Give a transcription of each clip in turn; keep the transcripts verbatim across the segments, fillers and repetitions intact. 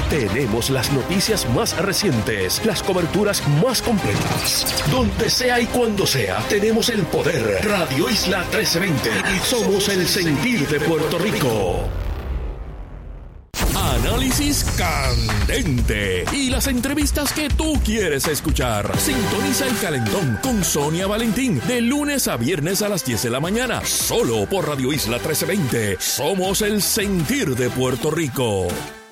Tenemos las noticias más recientes, las coberturas más completas. Donde sea y cuando sea, tenemos el poder. Radio Isla trece veinte. Somos el sentir de Puerto Rico. Análisis candente y las entrevistas que tú quieres escuchar. Sintoniza el Calentón con Sonia Valentín de lunes a viernes a las diez de la mañana, solo por Radio Isla trece veinte. Somos el sentir de Puerto Rico.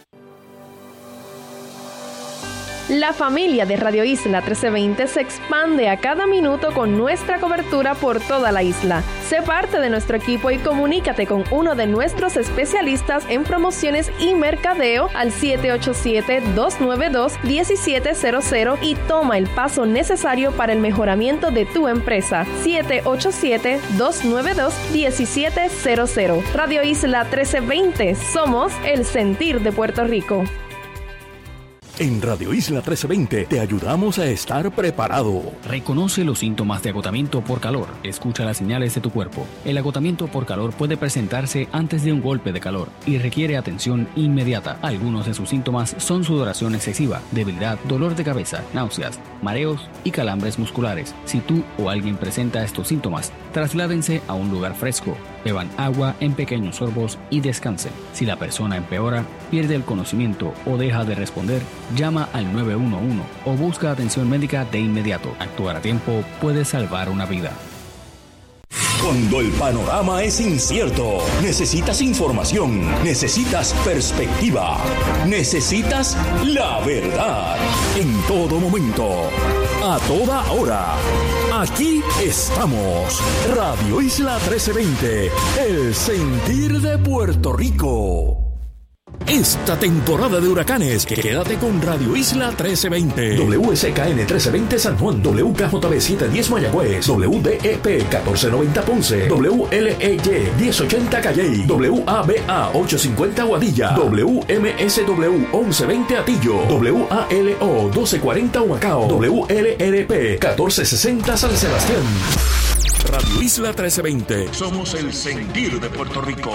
La familia de Radio Isla trece veinte se expande a cada minuto con nuestra cobertura por toda la isla. Sé parte de nuestro equipo y comunícate con uno de nuestros especialistas en promociones y mercadeo al siete ocho siete, dos nueve dos, uno siete cero cero y toma el paso necesario para el mejoramiento de tu empresa. siete ocho siete, dos nueve dos, uno siete cero cero. Radio Isla trece veinte. Somos el sentir de Puerto Rico. En Radio Isla trece veinte te ayudamos a estar preparado. Reconoce los síntomas de agotamiento por calor. Escucha las señales de tu cuerpo. El agotamiento por calor puede presentarse antes de un golpe de calor y requiere atención inmediata. Algunos de sus síntomas son sudoración excesiva, debilidad, dolor de cabeza, náuseas, mareos y calambres musculares. Si tú o alguien presenta estos síntomas, trasládense a un lugar fresco, beban agua en pequeños sorbos y descansen. Si la persona empeora, pierde el conocimiento o deja de responder, llama al nueve uno uno o busca atención médica de inmediato. Actuar a tiempo puede salvar una vida. Cuando el panorama es incierto, necesitas información, necesitas perspectiva, necesitas la verdad. En todo momento, a toda hora, aquí estamos. Radio Isla trece veinte, el sentir de Puerto Rico. Esta temporada de huracanes, quédate con Radio Isla trece veinte. W S K N trece veinte San Juan, W K J B setecientos diez Mayagüez, W D E P catorce noventa Ponce, W L E Y diez ochenta Calley, W A B A ochocientos cincuenta Guadilla, W M S W once veinte Atillo, W A L O doce cuarenta Humacao, W L R P catorce sesenta San Sebastián. Radio Isla trece veinte. Somos el sentir de Puerto Rico.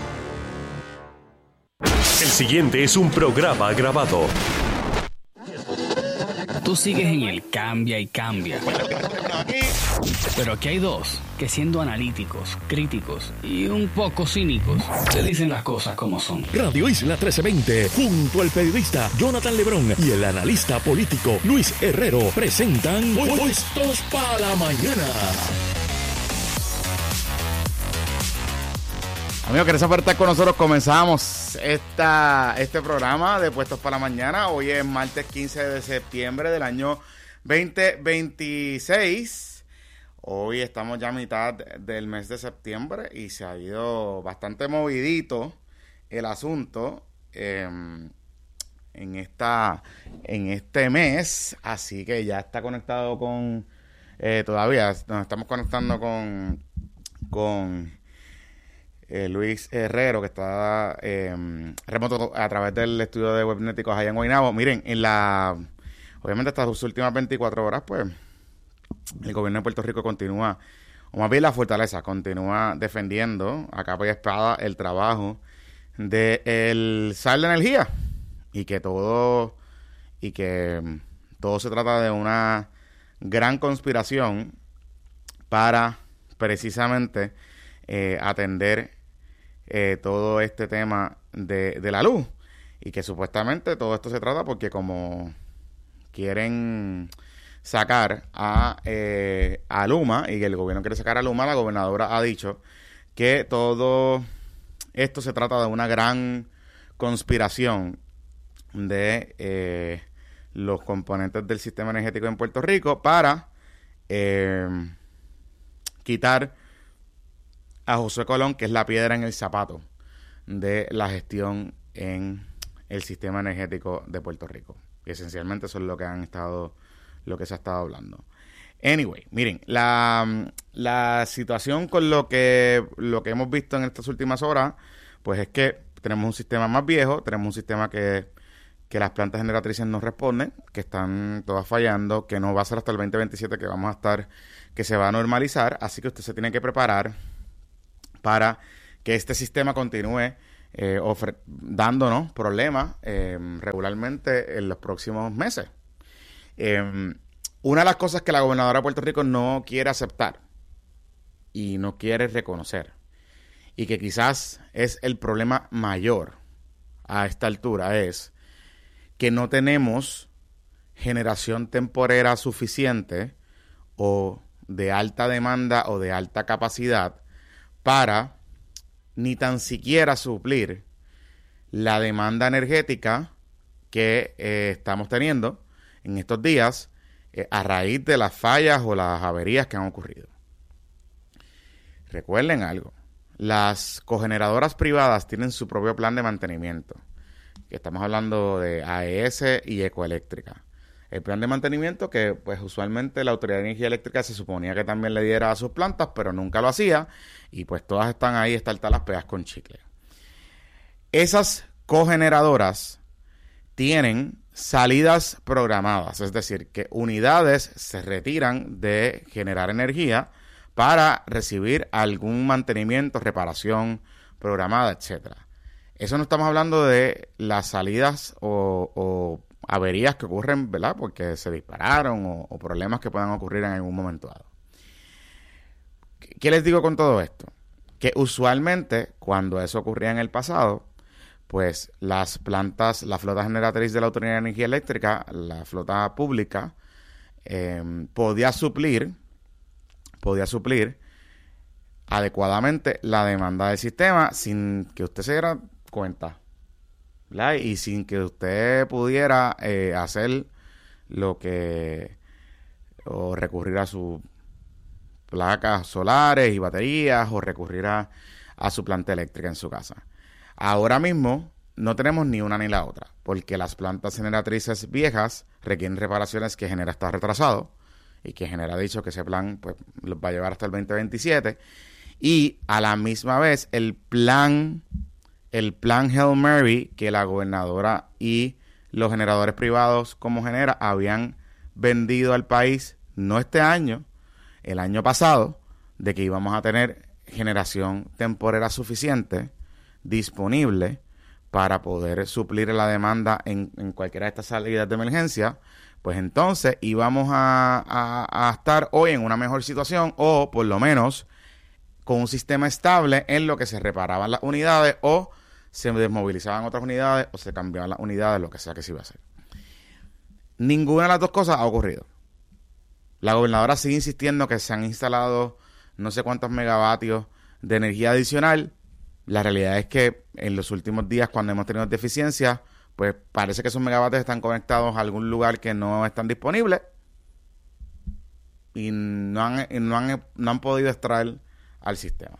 El siguiente es un programa grabado. Tú sigues en el cambia y cambia. Pero aquí hay dos que, siendo analíticos, críticos y un poco cínicos, te dicen las cosas como son. Radio Isla trece veinte, junto al periodista Jonathan Lebrón y el analista político Luis Herrero, presentan Puestos para la Mañana. Amigos, gracias por estar con nosotros. Comenzamos esta, este programa de Puestos para la Mañana. Hoy es martes quince de septiembre del año veinte veintiséis. Hoy estamos ya a mitad del mes de septiembre y se ha ido bastante movidito el asunto eh, en, esta, en este mes. Así que ya está conectado con... Eh, todavía nos estamos conectando con... con Eh, Luis Herrero, que está eh, remoto a través del estudio de Webnéticos allá en Guaynabo. Miren, en la obviamente estas últimas veinticuatro horas, pues, el gobierno de Puerto Rico continúa, o más bien la fortaleza, continúa defendiendo a capa y espada el trabajo del S A R de energía, y que todo, y que todo se trata de una gran conspiración para precisamente eh, atender Eh, todo este tema de, de la luz, y que supuestamente todo esto se trata porque como quieren sacar a, eh, a Luma, y que el gobierno quiere sacar a Luma, la gobernadora ha dicho que todo esto se trata de una gran conspiración de eh, los componentes del sistema energético en Puerto Rico para eh, quitar a Josué Colón, que es la piedra en el zapato de la gestión en el sistema energético de Puerto Rico. Y esencialmente eso es lo que han estado, lo que se ha estado hablando. Anyway, miren, la, la situación con lo que, lo que hemos visto en estas últimas horas, pues es que tenemos un sistema más viejo, tenemos un sistema que, que las plantas generatrices no responden, que están todas fallando, que no va a ser hasta el veinte veintisiete que vamos a estar, que se va a normalizar, así que usted se tiene que preparar para que este sistema continúe eh, ofre- dándonos problemas eh, regularmente en los próximos meses. Eh, una de las cosas que la gobernadora de Puerto Rico no quiere aceptar y no quiere reconocer, y que quizás es el problema mayor a esta altura, es que no tenemos generación temporera suficiente o de alta demanda o de alta capacidad para ni tan siquiera suplir la demanda energética que eh, estamos teniendo en estos días eh, a raíz de las fallas o las averías que han ocurrido. Recuerden algo, las cogeneradoras privadas tienen su propio plan de mantenimiento. Estamos hablando de A E S y Ecoeléctrica. El plan de mantenimiento que pues usualmente la Autoridad de Energía Eléctrica se suponía que también le diera a sus plantas, pero nunca lo hacía, y pues todas están ahí estaltadas las pegas con chicle. Esas cogeneradoras tienen salidas programadas, es decir, que unidades se retiran de generar energía para recibir algún mantenimiento, reparación programada, etcétera. Eso no estamos hablando de las salidas o, o averías que ocurren, ¿verdad? Porque se dispararon o, o problemas que puedan ocurrir en algún momento dado. ¿Qué les digo con todo esto? Que usualmente cuando eso ocurría en el pasado, pues las plantas, la flota generatriz de la Autoridad de Energía Eléctrica, la flota pública, eh, podía suplir, podía suplir adecuadamente la demanda del sistema sin que usted se diera cuenta, ¿verdad? Y sin que usted pudiera eh, hacer lo que o recurrir a sus placas solares y baterías o recurrir a, a su planta eléctrica en su casa. Ahora mismo no tenemos ni una ni la otra, porque las plantas generatrices viejas requieren reparaciones que Genera está retrasado y que Genera ha dicho que ese plan pues los va a llevar hasta el veinte veintisiete, y a la misma vez el plan el plan Hail Mary que la gobernadora y los generadores privados como Genera habían vendido al país, no este año, el año pasado, de que íbamos a tener generación temporera suficiente disponible para poder suplir la demanda en, en cualquiera de estas salidas de emergencia, pues entonces íbamos a, a, a estar hoy en una mejor situación, o por lo menos con un sistema estable en lo que se reparaban las unidades o se desmovilizaban otras unidades o se cambiaban las unidades, lo que sea que se iba a hacer. Ninguna de las dos cosas ha ocurrido. La gobernadora sigue insistiendo que se han instalado no sé cuántos megavatios de energía adicional. La realidad es que en los últimos días, cuando hemos tenido deficiencias, pues parece que esos megavatios están conectados a algún lugar que no están disponibles y no han, y no han, no han podido extraer al sistema.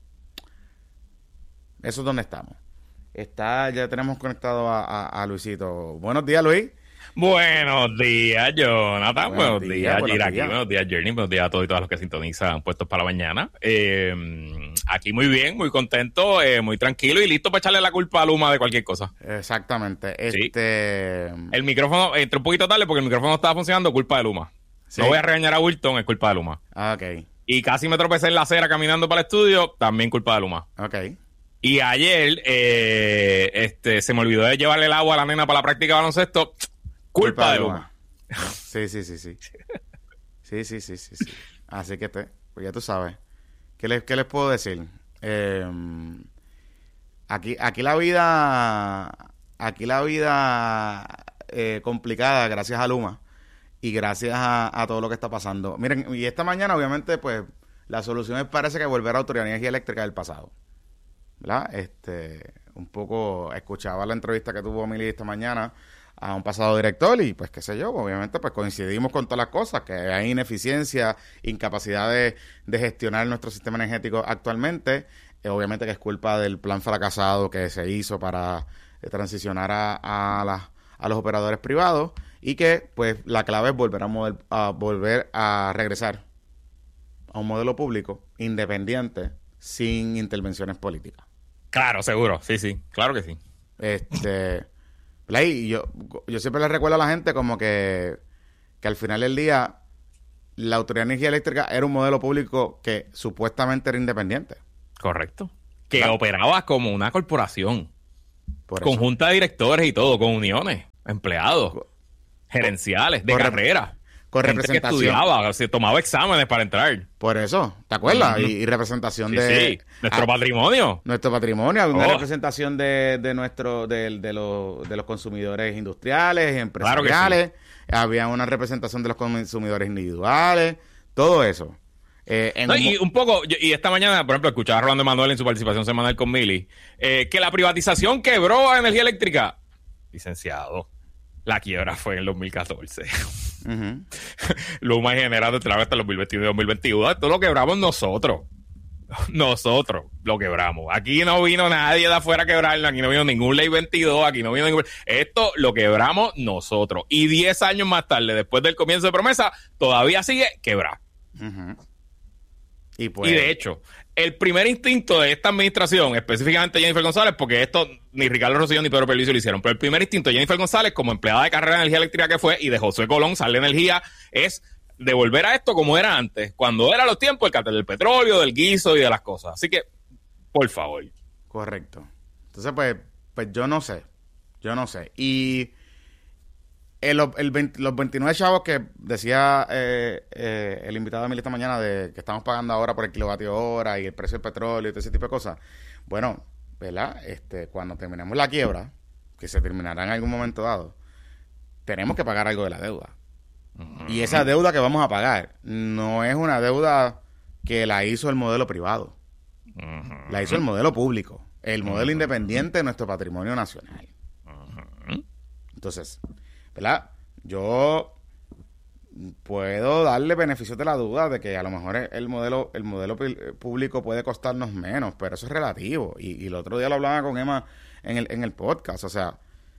Eso es donde estamos. Está, ya tenemos conectado a, a, a Luisito. Buenos días, Luis. Buenos días, Jonathan. Buenos, buenos días, buenos Giraki. días. Buenos días, Journey. Buenos días a todos y todas los que sintonizan Puestos para la Mañana. Eh, aquí muy bien, muy contento, eh, muy tranquilo y listo para echarle la culpa a Luma de cualquier cosa. Exactamente. Sí. Este... El micrófono, entré un poquito tarde porque el micrófono estaba funcionando, culpa de Luma. Sí. No voy a regañar a Wilton, es culpa de Luma. Ah, ok. Y casi me tropecé en la acera caminando para el estudio, también culpa de Luma. Ok. Y ayer eh, este, se me olvidó de llevarle el agua a la nena para la práctica de baloncesto. Culpa, culpa de Luma. Luma. Sí, sí, sí, sí. Sí, sí, sí, sí, sí. Así que te, pues ya tú sabes. ¿Qué les, qué les puedo decir? Eh, aquí, aquí la vida, aquí la vida eh, complicada gracias a Luma y gracias a, a todo lo que está pasando. Miren, y esta mañana obviamente pues la solución es, parece que volver a Autoridad de Energía Eléctrica del pasado, ¿verdad? Este, un poco escuchaba la entrevista que tuvo Mili esta mañana a un pasado director y pues qué sé yo, obviamente pues coincidimos con todas las cosas, que hay ineficiencia, incapacidad de, de gestionar nuestro sistema energético actualmente, eh, obviamente que es culpa del plan fracasado que se hizo para eh, transicionar a, a, la, a los operadores privados, y que pues la clave es volver a, model, a volver a regresar a un modelo público independiente sin intervenciones políticas. Claro, seguro, sí, sí, claro que sí. Este... Y yo, yo siempre le recuerdo a la gente como que, que al final del día la Autoridad de Energía Eléctrica era un modelo público que supuestamente era independiente. Correcto. que claro. operaba como una corporación, con junta de directores y todo, con uniones, empleados, con, gerenciales, de carrera. Con representación. Que estudiaba, se tomaba exámenes para entrar. Por eso, ¿te acuerdas? Mm-hmm. y, y representación sí, de... Sí, nuestro a, patrimonio. Nuestro patrimonio, una oh. representación de, de nuestro de, de, los, de los consumidores industriales, empresariales. Claro sí. Había una representación de los consumidores individuales, todo eso. Eh, en no, un... Y un poco, y esta mañana, por ejemplo, escuchaba a Rolando Emanuel en su participación semanal con Mili, eh, que la privatización quebró a energía eléctrica. Licenciado, la quiebra fue en el dos mil catorce. Uh-huh. Luma y General entraron hasta el dos mil veintiuno y dos mil veintiuno. Esto lo quebramos nosotros. Nosotros lo quebramos. Aquí no vino nadie de afuera a quebrarlo. Aquí no vino ningún ley veintidós. Aquí no vino ningún... Esto lo quebramos nosotros. Y diez años más tarde, después del comienzo de promesa, todavía sigue quebrado. Uh-huh. Y, pues... y de hecho, el primer instinto de esta administración, específicamente Jennifer González, porque esto ni Ricardo Rosselló ni Pedro Pierluisi lo hicieron, pero el primer instinto de Jennifer González, como empleada de carrera de energía eléctrica que fue, y de Josué Colón, Sal de Energía, es devolver a esto como era antes, cuando era los tiempos el cartel del petróleo, del guiso y de las cosas. Así que, por favor. Correcto. Entonces, pues, pues yo no sé. Yo no sé. Y el, el veinte, los veintinueve chavos que decía eh, eh, el invitado de mí esta mañana de que estamos pagando ahora por el kilovatio hora y el precio del petróleo y todo ese tipo de cosas. Bueno, ¿verdad? Este, cuando terminemos la quiebra, que se terminará en algún momento dado, tenemos que pagar algo de la deuda. Uh-huh. Y esa deuda que vamos a pagar no es una deuda que la hizo el modelo privado. Uh-huh. La hizo el modelo público, el modelo uh-huh. independiente de nuestro patrimonio nacional. Uh-huh. Entonces, ¿verdad? Yo puedo darle beneficios de la duda de que a lo mejor el modelo el modelo público puede costarnos menos, pero eso es relativo. Y, y el otro día lo hablaba con Emma en el, en el podcast. O sea,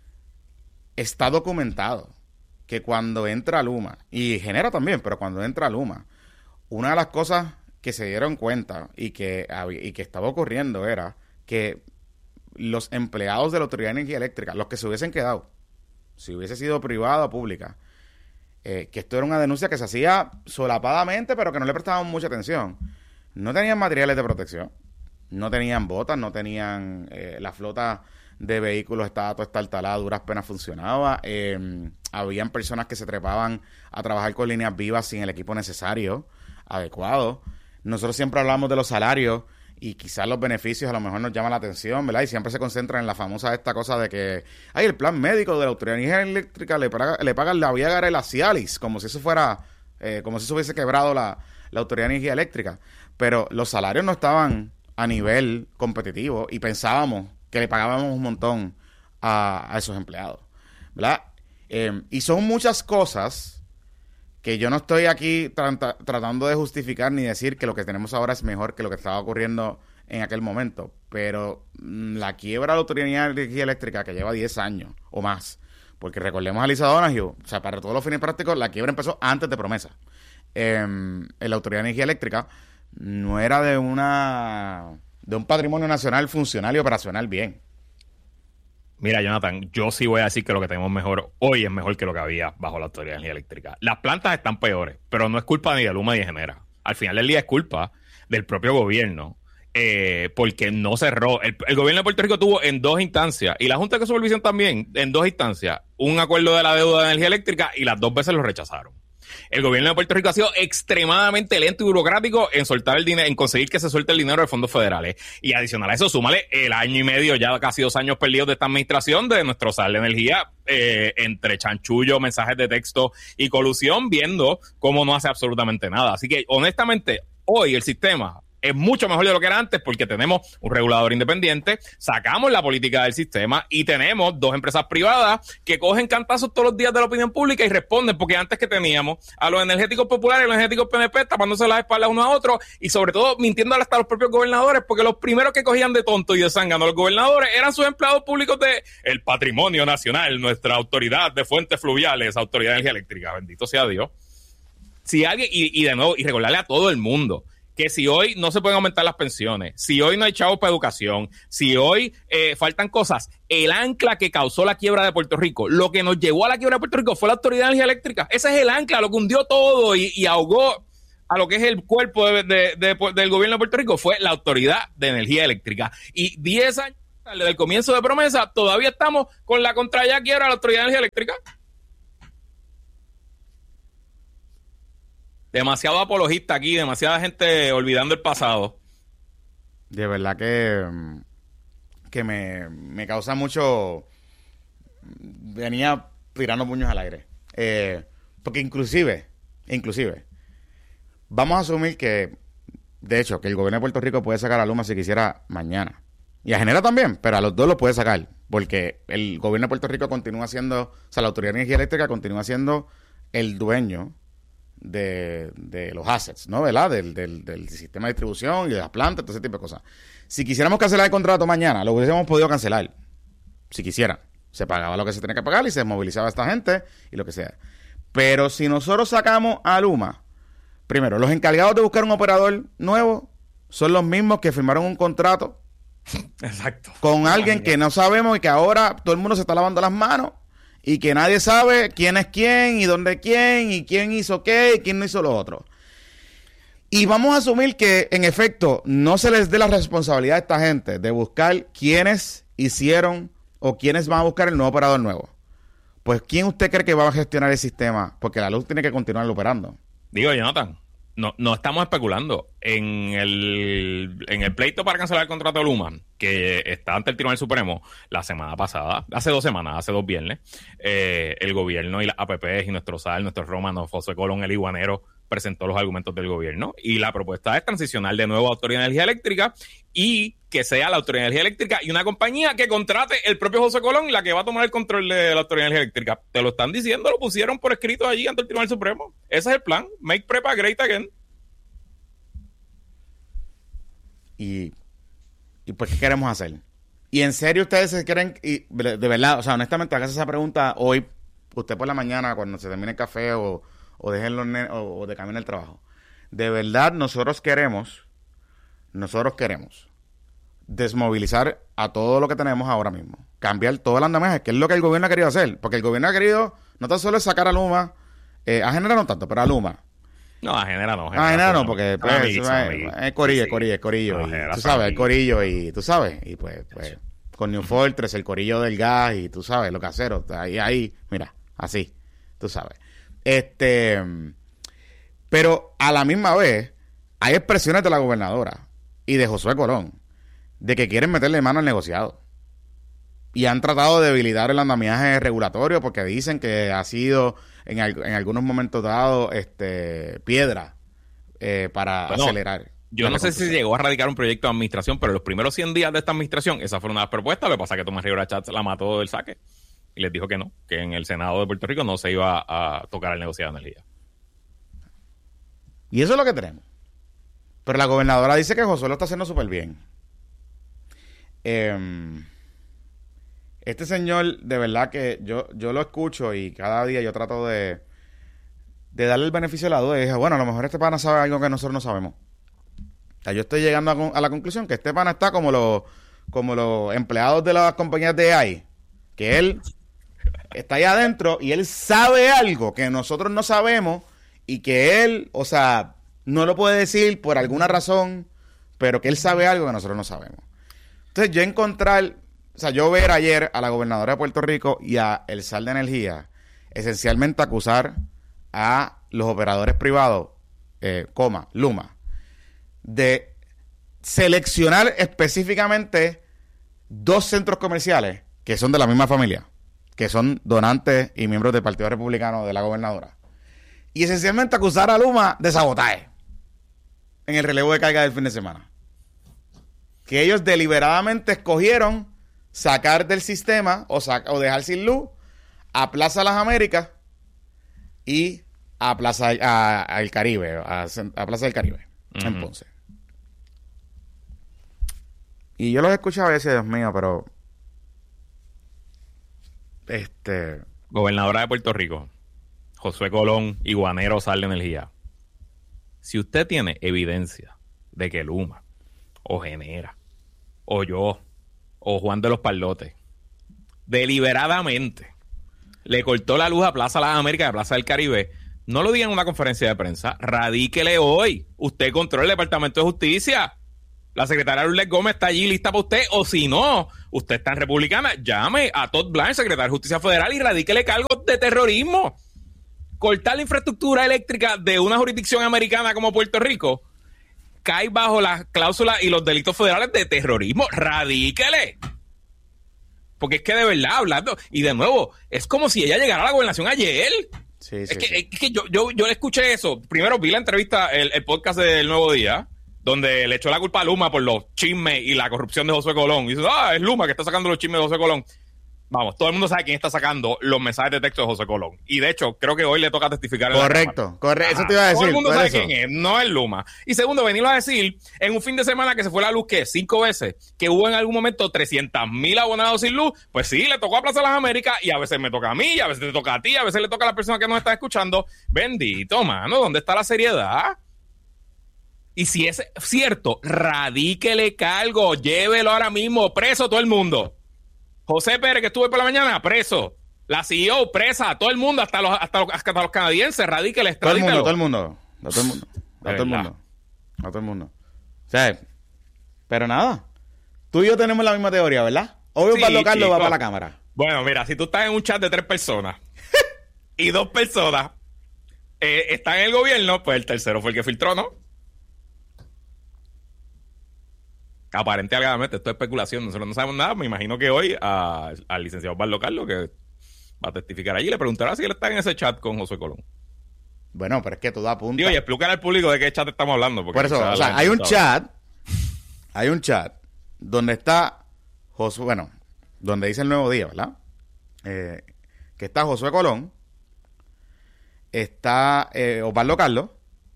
está documentado que cuando entra Luma, y Genera también, pero cuando entra Luma, una de las cosas que se dieron cuenta y que, y que estaba ocurriendo era que los empleados de la Autoridad de Energía Eléctrica, los que se hubiesen quedado, si hubiese sido privada o pública, eh, que esto era una denuncia que se hacía solapadamente, pero que no le prestaban mucha atención, no tenían materiales de protección, no tenían botas, no tenían eh, la flota de vehículos estaba toda estartalada, duras penas funcionaba, eh, habían personas que se trepaban a trabajar con líneas vivas sin el equipo necesario, adecuado. Nosotros siempre hablamos de los salarios y quizás los beneficios a lo mejor nos llaman la atención, ¿verdad? Y siempre se concentran en la famosa esta cosa de que ay, el plan médico de la Autoridad de Energía Eléctrica le, paga, le pagan la Viagra y la Cialis, como si eso fuera, eh, como si eso hubiese quebrado la, la Autoridad de Energía Eléctrica. Pero los salarios no estaban a nivel competitivo y pensábamos que le pagábamos un montón a, a esos empleados, ¿verdad? Eh, y son muchas cosas que yo no estoy aquí tra- tratando de justificar ni decir que lo que tenemos ahora es mejor que lo que estaba ocurriendo en aquel momento, pero mmm, la quiebra de la Autoridad de Energía Eléctrica, que lleva diez años o más, porque recordemos a Lisa Donahue, o sea, para todos los fines prácticos, la quiebra empezó antes de promesa. Eh, en la Autoridad de Energía Eléctrica no era de una... de un patrimonio nacional funcional y operacional bien. Mira, Jonathan, yo sí voy a decir que lo que tenemos mejor hoy es mejor que lo que había bajo la Autoridad de Energía Eléctrica. Las plantas están peores, pero no es culpa ni de Luma ni de Genera. Al final del día es culpa del propio gobierno, eh, porque no cerró. El, el gobierno de Puerto Rico tuvo en dos instancias, y la Junta de Supervisión también, en dos instancias, un acuerdo de la deuda de energía eléctrica y las dos veces lo rechazaron. El gobierno de Puerto Rico ha sido extremadamente lento y burocrático en soltar el dinero, en conseguir que se suelte el dinero de fondos federales. Y adicional a eso, súmale el año y medio, ya casi dos años perdidos de esta administración de nuestro Sal de Energía, eh, entre chanchullo, mensajes de texto y colusión, viendo cómo no hace absolutamente nada. Así que, honestamente, hoy el sistema es mucho mejor de lo que era antes porque tenemos un regulador independiente, sacamos la política del sistema y tenemos dos empresas privadas que cogen cantazos todos los días de la opinión pública y responden, porque antes que teníamos a los energéticos populares y los energéticos P N P tapándose las espaldas uno a otro y sobre todo mintiendo hasta los propios gobernadores, porque los primeros que cogían de tonto y de zángano a los gobernadores eran sus empleados públicos de el patrimonio nacional, nuestra autoridad de fuentes fluviales, Autoridad de Energía Eléctrica, bendito sea Dios. Si alguien, y, y de nuevo, y recordarle a todo el mundo que si hoy no se pueden aumentar las pensiones, si hoy no hay chavos para educación, si hoy eh, faltan cosas, el ancla que causó la quiebra de Puerto Rico, lo que nos llevó a la quiebra de Puerto Rico fue la Autoridad de Energía Eléctrica. Ese es el ancla, lo que hundió todo y, y ahogó a lo que es el cuerpo de, de, de, de, del gobierno de Puerto Rico fue la Autoridad de Energía Eléctrica. Y diez años desde el comienzo de promesa, todavía estamos con la contra ya quiebra de la Autoridad de Energía Eléctrica. Demasiado apologista aquí, demasiada gente olvidando el pasado. De verdad que, que me, me causa mucho... Venía tirando puños al aire. Eh, porque inclusive, inclusive, vamos a asumir que, de hecho, que el gobierno de Puerto Rico puede sacar a Luma si quisiera mañana. Y a Genera también, pero a los dos lo puede sacar. Porque el gobierno de Puerto Rico continúa siendo, o sea, la Autoridad de Energía Eléctrica continúa siendo el dueño de, de los assets, ¿no? ¿Verdad? Del, del, del sistema de distribución y de las plantas, todo ese tipo de cosas. Si quisiéramos cancelar el contrato mañana, lo hubiésemos podido cancelar. Si quisieran. Se pagaba lo que se tenía que pagar y se movilizaba a esta gente y lo que sea. Pero si nosotros sacamos a Luma, primero, los encargados de buscar un operador nuevo son los mismos que firmaron un contrato Exacto. con alguien que no sabemos y que ahora todo el mundo se está lavando las manos y que nadie sabe quién es quién y dónde quién y quién hizo qué y quién no hizo lo otro. Y vamos a asumir que, en efecto, no se les dé la responsabilidad a esta gente de buscar quiénes hicieron o quiénes van a buscar el nuevo operador nuevo. Pues, ¿quién usted cree que va a gestionar el sistema? Porque la luz tiene que continuar operando. Digo, Jonathan, no, no estamos especulando. En el, en el pleito para cancelar el contrato de Luma, que está ante el Tribunal Supremo, la semana pasada, hace dos semanas, hace dos viernes, eh, el gobierno y las A P P y nuestro S A L, nuestro Romano, José Colón, el iguanero, presentó los argumentos del gobierno. Y la propuesta es transicionar de nuevo a Autoridad de Energía Eléctrica y que sea la Autoridad de Energía Eléctrica y una compañía que contrate el propio José Colón la que va a tomar el control de la Autoridad de Energía Eléctrica. Te lo están diciendo, lo pusieron por escrito allí ante el Tribunal Supremo. Ese es el plan. Make Prepa great again. Y, y pues, ¿qué queremos hacer? Y en serio ustedes se quieren, y de verdad, o sea, honestamente, hagas esa pregunta hoy, usted por la mañana, cuando se termine el café o, o dejen los ne- o, o de camino al trabajo. De verdad, nosotros queremos, nosotros queremos desmovilizar a todo lo que tenemos ahora mismo. Cambiar todo el andamiaje, que es lo que el gobierno ha querido hacer. Porque el gobierno ha querido, no tan solo es sacar a Luma, eh, a Genera no tanto, pero a Luma. No, a Genera no. A Genera no, porque pues, amiguis, es, amiguis. es corillo, Sí, es corillo, es corillo. no, y, Genera tú sabes, el amiguis. corillo y tú sabes. Y pues, pues con New Fortress, el corillo del gas y tú sabes, los caseros. Ahí, ahí, mira, así, tú sabes. Este, pero a la misma vez, hay expresiones de la gobernadora y de Josué Colón de que quieren meterle mano al negociado. Y han tratado de debilitar el andamiaje regulatorio porque dicen que ha sido en, al- en algunos momentos dados este, piedra eh, para Bueno, acelerar. Yo no sé si llegó a radicar un proyecto de administración, pero los primeros cien días de esta administración, esa fue una de las propuestas. Lo que pasa es que Tomás Rivera Chats la mató del saque y les dijo que no, que en el Senado de Puerto Rico no se iba a tocar el negociado de energía. Y eso es lo que tenemos. Pero la gobernadora dice que Josué lo está haciendo súper bien. Eh, este señor, de verdad que yo, yo lo escucho y cada día yo trato de, de darle el beneficio de la duda. Y dije, bueno, a lo mejor este pana sabe algo que nosotros no sabemos. O sea, yo estoy llegando a, con- a la conclusión que este pana está como los, como los empleados de las compañías de A I. Que él está ahí adentro y él sabe algo que nosotros no sabemos y que él, o sea, no lo puede decir por alguna razón, pero que él sabe algo que nosotros no sabemos. Entonces, yo encontrar, o sea, yo ver ayer a la gobernadora de Puerto Rico y a el S A L de Energía esencialmente acusar a los operadores privados, eh, coma, Luma, de seleccionar específicamente dos centros comerciales que son de la misma familia, que son donantes y miembros del Partido Republicano de la gobernadora. Y esencialmente acusar a Luma de sabotaje en el relevo de carga del fin de semana. Que ellos deliberadamente escogieron sacar del sistema o, sa- o dejar sin luz a Plaza Las Américas y a Plaza a- al Caribe, a, a Plaza del Caribe, Ujú. en Ponce. Y yo los escuchaba y decía, Dios mío, pero este Gobernadora de Puerto Rico, Josué Colón, iguanero, S A L de Energía. Si usted tiene evidencia de que Luma, o Genera, o yo, o Juan de los Parlotes, deliberadamente le cortó la luz a Plaza Las Américas y a Plaza del Caribe, No lo diga en una conferencia de prensa. Radíquele hoy. Usted controla el Departamento de Justicia. La secretaria Lourdes Gómez está allí lista para usted. O si no, usted está en Republicana, llame a Todd Blanche, secretario de Justicia Federal, y radíquele cargos de terrorismo. Cortar la infraestructura eléctrica de una jurisdicción americana como Puerto Rico cae bajo las cláusulas y los delitos federales de terrorismo. Radíquele. Porque es que de verdad, hablando, y de nuevo, es como si ella llegara a la gobernación ayer. Sí, es, sí, que, sí. es que yo, yo, yo le escuché eso. Primero vi la entrevista, el, el podcast del Nuevo Día, donde le echó la culpa a Luma por los chismes y la corrupción de Josué Colón. Y dice, ah, es Luma que está sacando los chismes de Josué Colón. Vamos, todo el mundo sabe quién está sacando los mensajes de texto de Josué Colón. Y de hecho, creo que hoy le toca testificar en Correcto, correcto. Eso te iba a decir. Todo el mundo sabe eso. quién es, no es Luma. Y segundo, venirlo a decir en un fin de semana que se fue la luz, ¿qué? Cinco veces, que hubo en algún momento trescientos mil abonados sin luz. Pues sí, le tocó a Plaza Las Américas y a veces me toca a mí, y a veces te toca a ti, a veces le toca a la persona que nos está escuchando. Bendito, mano, ¿dónde está la seriedad? Y si es cierto, radíquele cargo, llévelo ahora mismo, preso todo el mundo. José Pérez, que estuve por la mañana, preso. La C E O, presa, todo el mundo, hasta los, hasta los, hasta los canadienses, radíquele, Todo el mundo, extradítelo. todo el mundo. A todo el mundo. A todo el mundo. A todo el mundo. O sea, pero nada. Tú y yo tenemos la misma teoría, ¿verdad? Obvio, Sí, Pablo Carlos va chico. para la cámara. Bueno, mira, si tú estás en un chat de tres personas y dos personas eh, están en el gobierno, pues el tercero fue el que filtró, ¿no? Aparente alegadamente, esto es especulación, nosotros no sabemos nada. Me imagino que hoy a- al licenciado Pablo Carlos, que va a testificar allí, le preguntará si él está en ese chat con Josué Colón. Bueno, pero es que todo apunta. Digo, y explicar al público de qué chat estamos hablando. Porque Por eso, quizás o sea, la hay un gente no sabe. chat, hay un chat donde está Josué, bueno, donde dice el Nuevo Día, ¿verdad? Eh, que está Josué Colón, está eh, Osvaldo Carlos,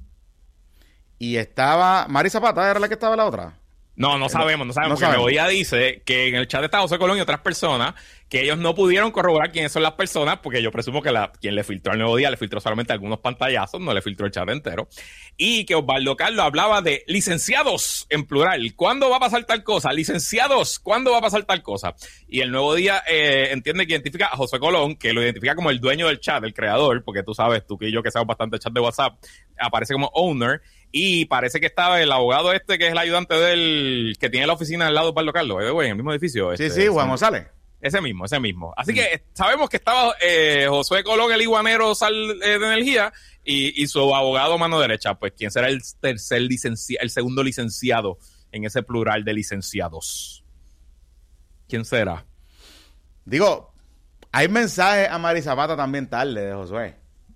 y estaba Mari Zapata, ¿era la que estaba la otra? No, no sabemos, no sabemos. no porque sabemos. Nuevo Día dice que en el chat está José Colón y otras personas que ellos no pudieron corroborar quiénes son las personas, porque yo presumo que la, quien le filtró al Nuevo Día le filtró solamente algunos pantallazos, no le filtró el chat entero. Y que Osvaldo Carlos hablaba de licenciados en plural. ¿Cuándo va a pasar tal cosa? Licenciados, ¿cuándo va a pasar tal cosa? Y el Nuevo Día eh, entiende que identifica a José Colón, que lo identifica como el dueño del chat, el creador, porque tú sabes, tú que yo que sabemos bastante chat de WhatsApp, aparece como owner. Y parece que estaba el abogado este, que es el ayudante del que tiene la oficina al lado de Osvaldo Carlos, eh, güey, en el mismo edificio. Sí, este, sí, Juan ese- González. Ese mismo, ese mismo. Así que eh, sabemos que estaba eh, Josué Colón, el iguanero sal eh, de energía, y, y su abogado mano derecha, pues quién será el tercer licenciado, el segundo licenciado en ese plural de licenciados. ¿Quién será? Digo, hay mensajes a Mari Zapata también tarde de Josué.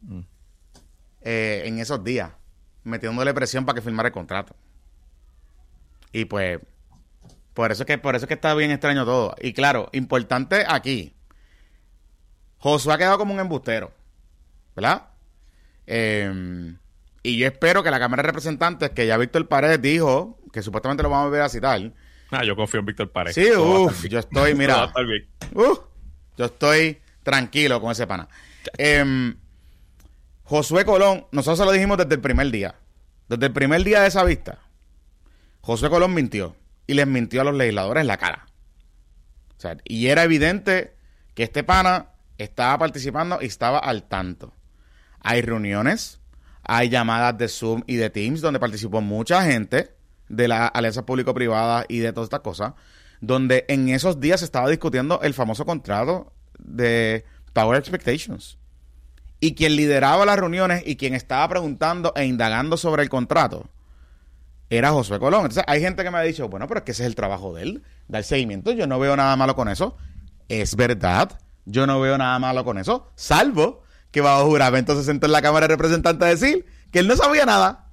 Eh, en esos días, metiéndole presión para que firmara el contrato. Y pues, por eso es que, por eso es que está bien extraño todo. Y claro, importante aquí, Josué ha quedado como un embustero, ¿verdad? Eh, y yo espero que la Cámara de Representantes, que ya Víctor Paredes dijo, que supuestamente lo vamos a volver a citar. Ah, yo confío en Víctor Paredes. Sí, Todo va a uff, estar bien. yo estoy, Todo va a mira, estar bien. uh, yo estoy tranquilo con ese pana. Eh, Josué Colón, nosotros se lo dijimos desde el primer día. Desde el primer día de esa vista, Josué Colón mintió. Y les mintió a los legisladores en la cara. O sea, y era evidente que este pana estaba participando y estaba al tanto. Hay reuniones, hay llamadas de Zoom y de Teams donde participó mucha gente de la alianza público-privada y de todas estas cosas, donde en esos días se estaba discutiendo el famoso contrato de Power Expectations. Y quien lideraba las reuniones y quien estaba preguntando e indagando sobre el contrato era Josué Colón. Entonces hay gente que me ha dicho, bueno, pero es que ese es el trabajo de él, dar seguimiento. Yo no veo nada malo con eso. Es verdad, yo no veo nada malo con eso, salvo que bajo juramento se sentó en la Cámara de Representantes a decir que él no sabía nada.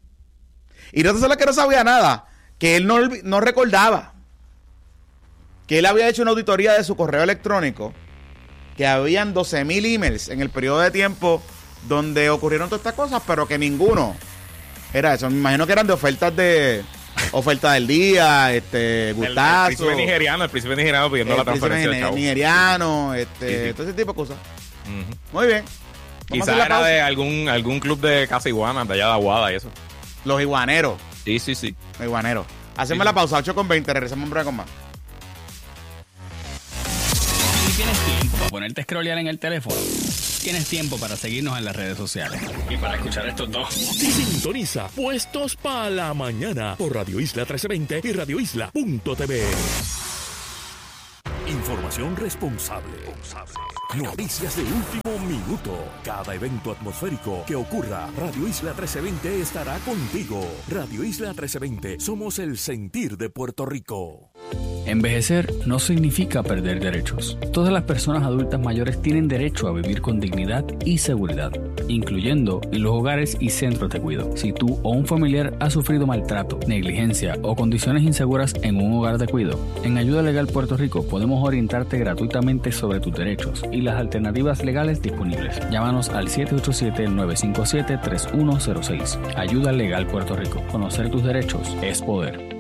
Y no solo que no sabía nada, que él no, no recordaba que él había hecho una auditoría de su correo electrónico, que habían doce mil emails en el periodo de tiempo donde ocurrieron todas estas cosas, pero que ninguno era eso. Me imagino que eran de ofertas de oferta del día, este, El, el gustazo, príncipe nigeriano, el príncipe nigeriano pidiendo el la príncipe transferencia del nigeriano, chavo. nigeriano, este, Sí, sí. todo ese tipo de cosas. Ujú. Muy bien. Vamos a Quizá hacer la era pausa. de algún, algún club de casa iguana, de allá de Aguada y eso. Los iguaneros. Sí, sí, sí. Los iguaneros. Hacemos Sí, la sí. pausa, ocho con veinte, regresamos en breve con más. Si tienes tiempo para ponerte a scrollear en el teléfono, Tienes tiempo para seguirnos en las redes sociales. Y para escuchar estos dos. Sintoniza Puestos para la Mañana por Radio Isla trece veinte y radio isla punto t v. Información responsable. Noticias de último minuto. Cada evento atmosférico que ocurra, Radio Isla trece veinte estará contigo. Radio Isla trece veinte, somos el sentir de Puerto Rico. Envejecer no significa perder derechos. Todas las personas adultas mayores tienen derecho a vivir con dignidad y seguridad, incluyendo en los hogares y centros de cuidado. Si tú o un familiar ha sufrido maltrato, negligencia o condiciones inseguras en un hogar de cuidado, en Ayuda Legal Puerto Rico podemos orientarte gratuitamente sobre tus derechos y las alternativas legales disponibles. Llámanos al siete ocho siete, nueve cinco siete, tres uno cero seis. Ayuda Legal Puerto Rico. Conocer tus derechos es poder.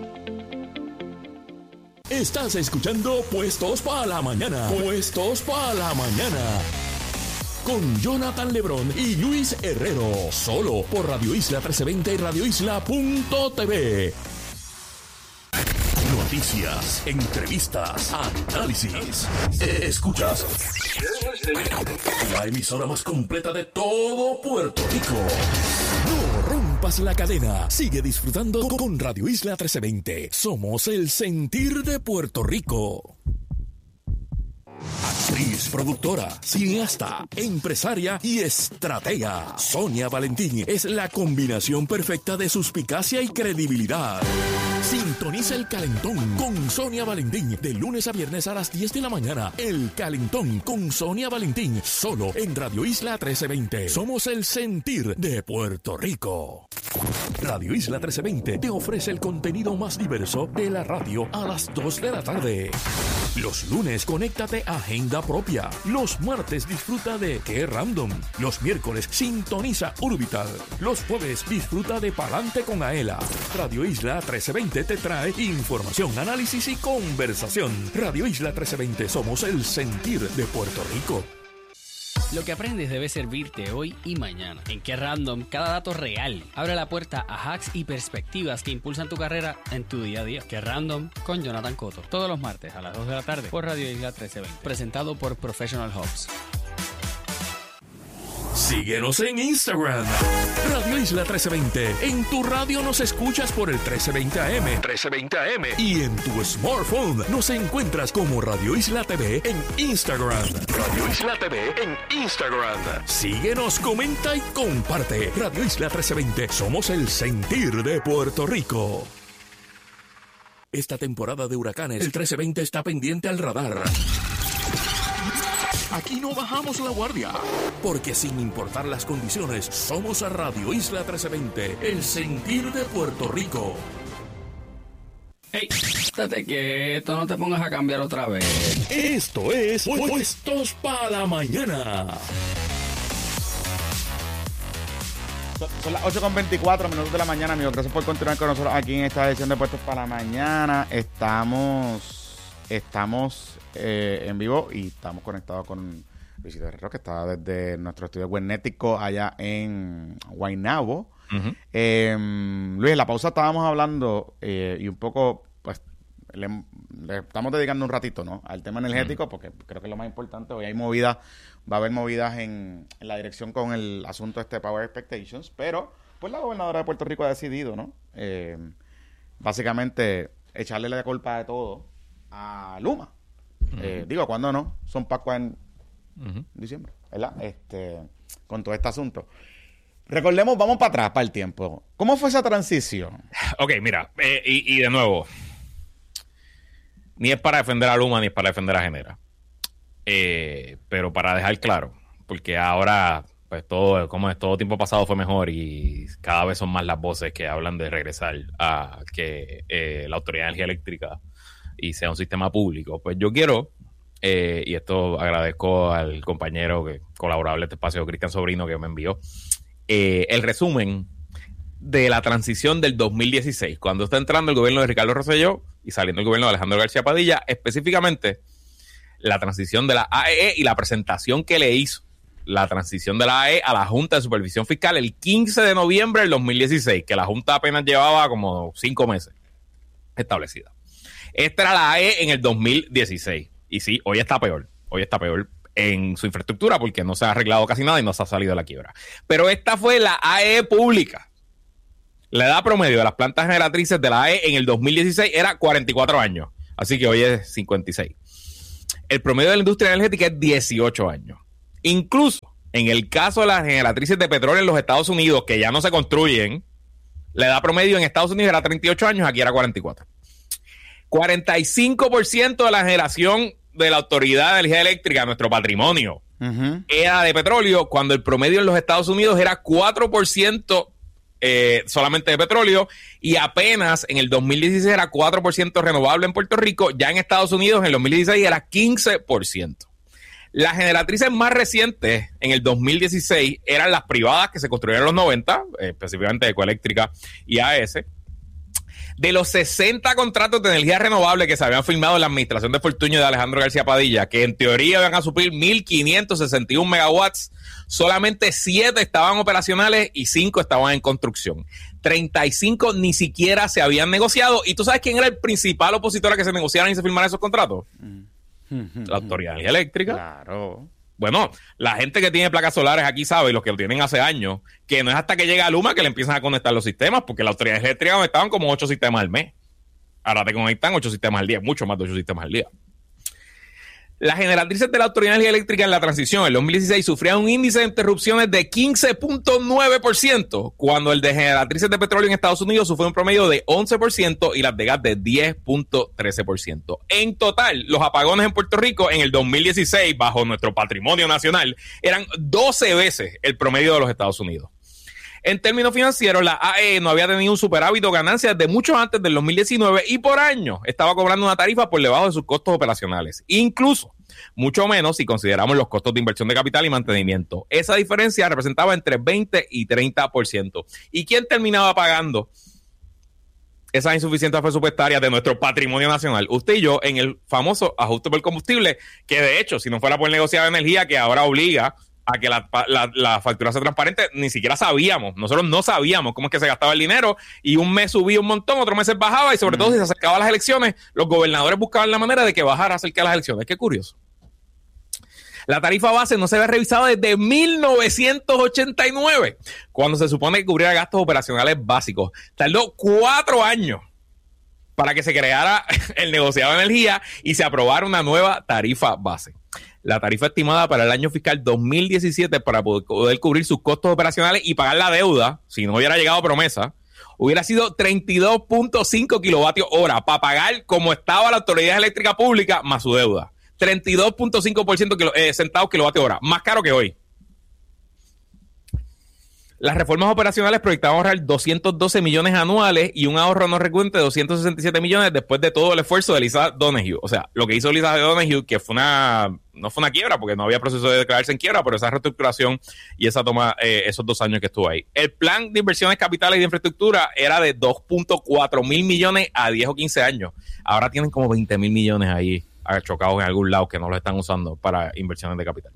Estás escuchando Puestos para la Mañana. Puestos para la Mañana. Con Jonathan Lebrón y Luis Herrero. Solo por Radio Isla trece veinte y radio isla punto t v. Noticias, entrevistas, análisis. Escuchas la emisora más completa de todo Puerto Rico. No rompas la cadena. Sigue disfrutando con Radio Isla trece veinte. Somos el sentir de Puerto Rico. Actriz, productora, cineasta, empresaria y estratega. Sonia Valentín es la combinación perfecta de suspicacia y credibilidad. Sintoniza El Calentón con Sonia Valentín de lunes a viernes a las diez de la mañana. El Calentón con Sonia Valentín, solo en Radio Isla trece veinte. Somos el sentir de Puerto Rico. Radio Isla trece veinte te ofrece el contenido más diverso de la radio a las dos de la tarde. Los lunes, conéctate a Agenda Propia. Los martes, disfruta de Qué Random. Los miércoles, sintoniza Orbital. Los jueves, disfruta de Palante con Aela. Radio Isla trece veinte te trae información, análisis y conversación. Radio Isla trece veinte, somos el sentir de Puerto Rico. Lo que aprendes debe servirte hoy y mañana. En Qué Random, cada dato real abre la puerta a hacks y perspectivas que impulsan tu carrera en tu día a día. Qué Random con Jonathan Cotto. Todos los martes a las dos de la tarde por Radio Isla trece veinte. Presentado por Professional Hubs. Síguenos en Instagram, Radio Isla trece veinte. En tu radio nos escuchas por el trece veinte A M. trece veinte A M. Y en tu smartphone nos encuentras como Radio Isla T V en Instagram. Radio Isla T V en Instagram. Síguenos, comenta y comparte. Radio Isla trece veinte. Somos el sentir de Puerto Rico. Esta temporada de huracanes, el trece veinte está pendiente al radar. Aquí no bajamos la guardia, porque sin importar las condiciones, somos a Radio Isla trece veinte, el sentir de Puerto Rico. ¡Ey! Estate quieto, no te pongas a cambiar otra vez. Esto es Puestos para la Mañana. Son las ocho con veinticuatro minutos de la mañana, amigos. Gracias por continuar con nosotros aquí en esta edición de Puestos para la Mañana. Estamos, estamos eh, en vivo y estamos conectados con Luisito Herrero, que está desde nuestro estudio webnético allá en Guaynabo. Uh-huh. Eh, Luis, en la pausa estábamos hablando eh, y un poco, pues, le, le estamos dedicando un ratito, ¿no?, al tema energético, uh-huh, porque creo que es lo más importante. Hoy hay movidas, va a haber movidas en, en la dirección con el asunto este de Power Expectations, pero pues la gobernadora de Puerto Rico ha decidido, ¿no?, eh, básicamente echarle la culpa de todo a Luma. Uh-huh. Eh, digo, ¿cuándo no? Son Pascua en uh-huh. diciembre, ¿verdad? Este, con todo este asunto. Recordemos, vamos para atrás, para el tiempo. ¿Cómo fue esa transición? Ok, mira, eh, y, y de nuevo, ni es para defender a Luma, ni es para defender a Genera. Eh, pero para dejar claro, porque ahora, pues todo, como es, todo tiempo pasado fue mejor y cada vez son más las voces que hablan de regresar a que eh, la Autoridad de Energía Eléctrica y sea un sistema público. Pues yo quiero, eh, y esto agradezco al compañero que colaborable de este espacio, Cristian Sobrino, que me envió, Eh, el resumen de la transición del dos mil dieciséis, cuando está entrando el gobierno de Ricardo Rosselló y saliendo el gobierno de Alejandro García Padilla, específicamente la transición de la A E E y la presentación que le hizo la transición de la A E E a la Junta de Supervisión Fiscal el quince de noviembre del dos mil dieciséis, que la Junta apenas llevaba como cinco meses establecida. Esta era la A E E en el dos mil dieciséis, y sí, hoy está peor, hoy está peor. en su infraestructura porque no se ha arreglado casi nada y no se ha salido de la quiebra. Pero esta fue la A E pública. La edad promedio de las plantas generatrices de la A E en el dos mil dieciséis era cuarenta y cuatro años, así que hoy es cincuenta y seis. El promedio de la industria energética es dieciocho años. Incluso en el caso de las generatrices de petróleo en los Estados Unidos, que ya no se construyen, la edad promedio en Estados Unidos era treinta y ocho años, aquí era cuarenta y cuatro. cuarenta y cinco por ciento de la generación de la Autoridad de Energía Eléctrica, nuestro patrimonio, uh-huh. era de petróleo, cuando el promedio en los Estados Unidos era cuatro por ciento eh, solamente de petróleo, y apenas en el dos mil dieciséis era cuatro por ciento renovable en Puerto Rico. Ya en Estados Unidos en el dos mil dieciséis era quince por ciento. Las generatrices más recientes en el dos mil dieciséis eran las privadas que se construyeron en los noventa, específicamente Ecoeléctrica y A E S. De los sesenta contratos de energía renovable que se habían firmado en la administración de Fortuño y de Alejandro García Padilla, que en teoría iban a suplir mil quinientos sesenta y uno megawatts, solamente siete estaban operacionales y cinco estaban en construcción. treinta y cinco ni siquiera se habían negociado. ¿Y tú sabes quién era el principal opositor a que se negociaran y se firmaran esos contratos? La Autoridad de Energía Eléctrica. Claro. Bueno, la gente que tiene placas solares aquí sabe, y los que lo tienen hace años, que no es hasta que llega a Luma que le empiezan a conectar los sistemas, porque la Autoridad Eléctrica conectaban como ocho sistemas al mes. Ahora te conectan ocho sistemas al día, mucho más de ocho sistemas al día. Las generatrices de la Autoridad de Energía Eléctrica en la transición en el dos mil dieciséis sufrían un índice de interrupciones de quince punto nueve por ciento, cuando el de generatrices de petróleo en Estados Unidos sufrió un promedio de once por ciento y las de gas de diez punto trece por ciento. En total, los apagones en Puerto Rico en el dos mil dieciséis, bajo nuestro patrimonio nacional, eran doce veces el promedio de los Estados Unidos. En términos financieros, la A E no había tenido un superávit o ganancias de mucho antes del dos mil diecinueve y por año estaba cobrando una tarifa por debajo de sus costos operacionales. Incluso, mucho menos si consideramos los costos de inversión de capital y mantenimiento. Esa diferencia representaba entre veinte y treinta por ciento. ¿Y quién terminaba pagando esas insuficiencias presupuestarias de nuestro patrimonio nacional? Usted y yo, en el famoso ajuste por combustible, que de hecho, si no fuera por el negociado de energía, que ahora obliga a que la, la, la factura sea transparente, ni siquiera sabíamos, nosotros no sabíamos cómo es que se gastaba el dinero, y un mes subía un montón, otro mes bajaba, y sobre mm. todo si se acercaban las elecciones, los gobernadores buscaban la manera de que bajara acerca de las elecciones. Qué curioso. La tarifa base no se había revisado desde mil novecientos ochenta y nueve, cuando se supone que cubría gastos operacionales básicos. Tardó cuatro años para que se creara el negociado de energía y se aprobara una nueva tarifa base. La tarifa estimada para el año fiscal dos mil diecisiete para poder cubrir sus costos operacionales y pagar la deuda, si no hubiera llegado promesa, hubiera sido treinta y dos punto cinco kilovatios hora para pagar como estaba la Autoridad Eléctrica Pública más su deuda. treinta y dos punto cinco por ciento kilo, eh, centavos kilovatio hora, más caro que hoy. Las reformas operacionales proyectaban ahorrar doscientos doce millones anuales y un ahorro no recurrente de doscientos sesenta y siete millones después de todo el esfuerzo de Elizabeth Donoghue. O sea, lo que hizo Elizabeth Donoghue, que fue una, no fue una quiebra porque no había proceso de declararse en quiebra, pero esa reestructuración y esa toma, eh, esos dos años que estuvo ahí. El plan de inversiones capitales y de infraestructura era de dos punto cuatro mil millones a diez o quince años. Ahora tienen como veinte mil millones ahí chocados en algún lado que no lo están usando para inversiones de capital.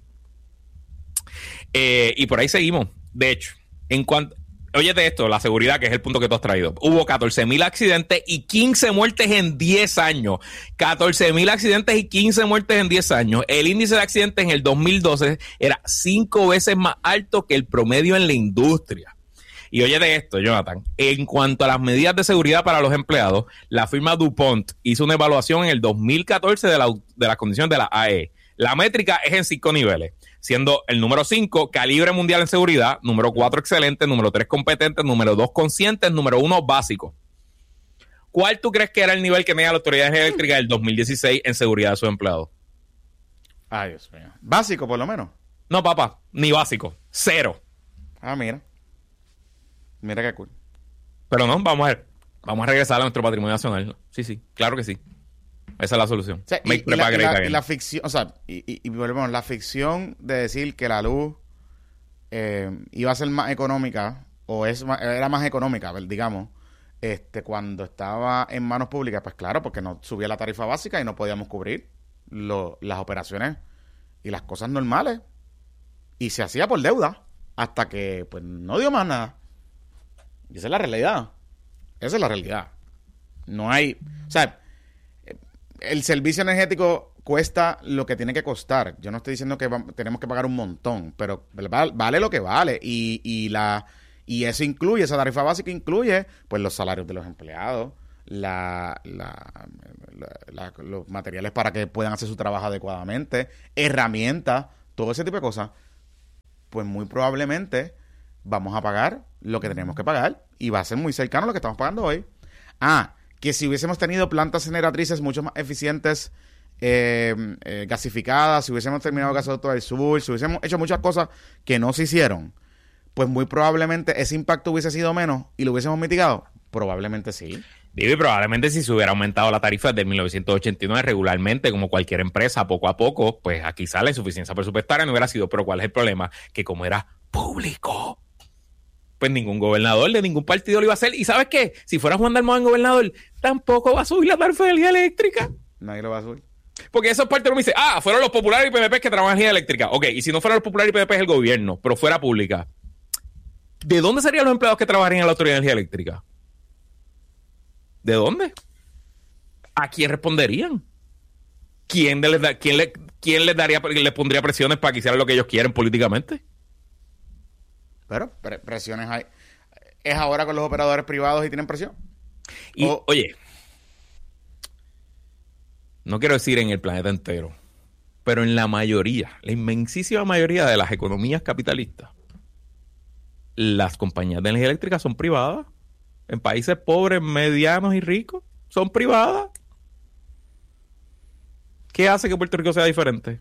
Eh, y por ahí seguimos. De hecho, en cuanto, óyete esto, la seguridad, que es el punto que tú has traído. Hubo catorce mil accidentes y quince muertes en diez años. catorce mil accidentes y quince muertes en diez años. El índice de accidentes en el dos mil doce era cinco veces más alto que el promedio en la industria. Y óyete esto, Jonathan. En cuanto a las medidas de seguridad para los empleados, la firma DuPont hizo una evaluación en el dos mil catorce de, la, de las condiciones de la A E. La métrica es en cinco niveles, siendo el número cinco, calibre mundial en seguridad, número cuatro, excelente, número tres, competente, número dos, consciente, número uno, básico. ¿Cuál tú crees que era el nivel que tenía la Autoridad Eléctrica del dos mil dieciséis en seguridad de sus empleados? Ay, Dios mío. Básico, por lo menos. No, papá, ni básico. Cero. Ah, mira. Mira qué cool. Pero no, vamos a ver. Vamos a regresar a nuestro patrimonio nacional. Sí, sí, claro que sí. Esa es la solución. O sea, y, y, la, y, la, y la ficción, o sea, y, y, y volvemos, la ficción de decir que la luz eh, iba a ser más económica, o es más, era más económica, digamos, este, cuando estaba en manos públicas, pues claro, porque no subía la tarifa básica y no podíamos cubrir lo, las operaciones y las cosas normales. Y se hacía por deuda, hasta que pues no dio más nada. Y esa es la realidad. Esa es la realidad. No hay... O sea, el servicio energético cuesta lo que tiene que costar. Yo no estoy diciendo que va, tenemos que pagar un montón, pero vale, vale lo que vale. Y, y la y eso incluye, esa tarifa básica incluye pues los salarios de los empleados, la, la, la, la, los materiales para que puedan hacer su trabajo adecuadamente, herramientas, todo ese tipo de cosas. Pues muy probablemente vamos a pagar lo que tenemos que pagar y va a ser muy cercano a lo que estamos pagando hoy. Ah, que si hubiésemos tenido plantas generatrices mucho más eficientes, eh, eh, gasificadas, si hubiésemos terminado el gasoducto del sur, si hubiésemos hecho muchas cosas que no se hicieron, pues muy probablemente ese impacto hubiese sido menos y lo hubiésemos mitigado. Probablemente sí. Digo, y probablemente si se hubiera aumentado la tarifa desde mil novecientos ochenta y nueve regularmente, como cualquier empresa, poco a poco, pues aquí sale insuficiencia presupuestaria, no hubiera sido. Pero ¿cuál es el problema? Que como era público, pues ningún gobernador de ningún partido lo iba a hacer. ¿Y sabes qué? Si fuera Juan Dalmau gobernador, tampoco va a subir la tarifa de energía eléctrica. Nadie lo va a subir. Porque esos partidos me dicen, ah, fueron los populares y P N P que trabajan en energía eléctrica. Ok, y si no fueran los populares y P N P es el gobierno, pero fuera pública, ¿de dónde serían los empleados que trabajarían en la Autoridad de Energía Eléctrica? ¿De dónde? ¿A quién responderían? ¿Quién les, da, quién le, quién les daría, les pondría presiones para que hicieran lo que ellos quieren políticamente? Pero pre- presiones hay. ¿Es ahora con los operadores privados y tienen presión? Y, o, oye, no quiero decir en el planeta entero, pero en la mayoría, la inmensísima mayoría de las economías capitalistas, las compañías de energía eléctrica son privadas. En países pobres, medianos y ricos, son privadas. ¿Qué hace que Puerto Rico sea diferente?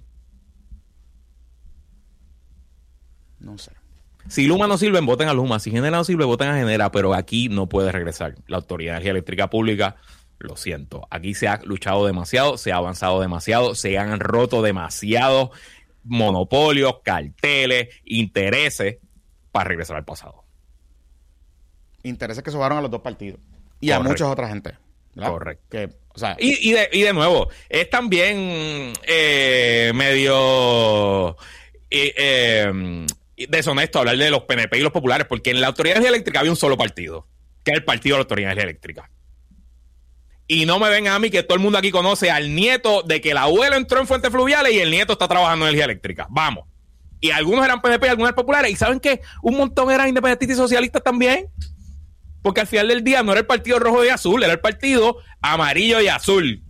No sé. Si Luma no sirve, voten a Luma. Si Genera no sirve, voten a Genera. Pero aquí no puede regresar. La Autoridad de Energía Eléctrica Pública, lo siento. Aquí se ha luchado demasiado, se ha avanzado demasiado, se han roto demasiados monopolios, carteles, intereses para regresar al pasado. Intereses que sobaron a los dos partidos. Y Correcto. a muchas otras gente. ¿verdad? Correcto. Que, o sea, Y, y, de, y de nuevo, es también eh, medio eh, eh, deshonesto hablar de los P N P y los populares, porque en la Autoridad de Energía Eléctrica había un solo partido, que es el partido de la Autoridad de Energía Eléctrica. Y no me vengan a mí que todo el mundo aquí conoce al nieto de que el abuelo entró en Fuentes Fluviales y el nieto está trabajando en energía eléctrica. Vamos. Y algunos eran P N P y algunos eran populares. ¿Y saben qué? Un montón eran independentistas y socialistas también. Porque al final del día no era el partido rojo y azul, era el partido amarillo y azul.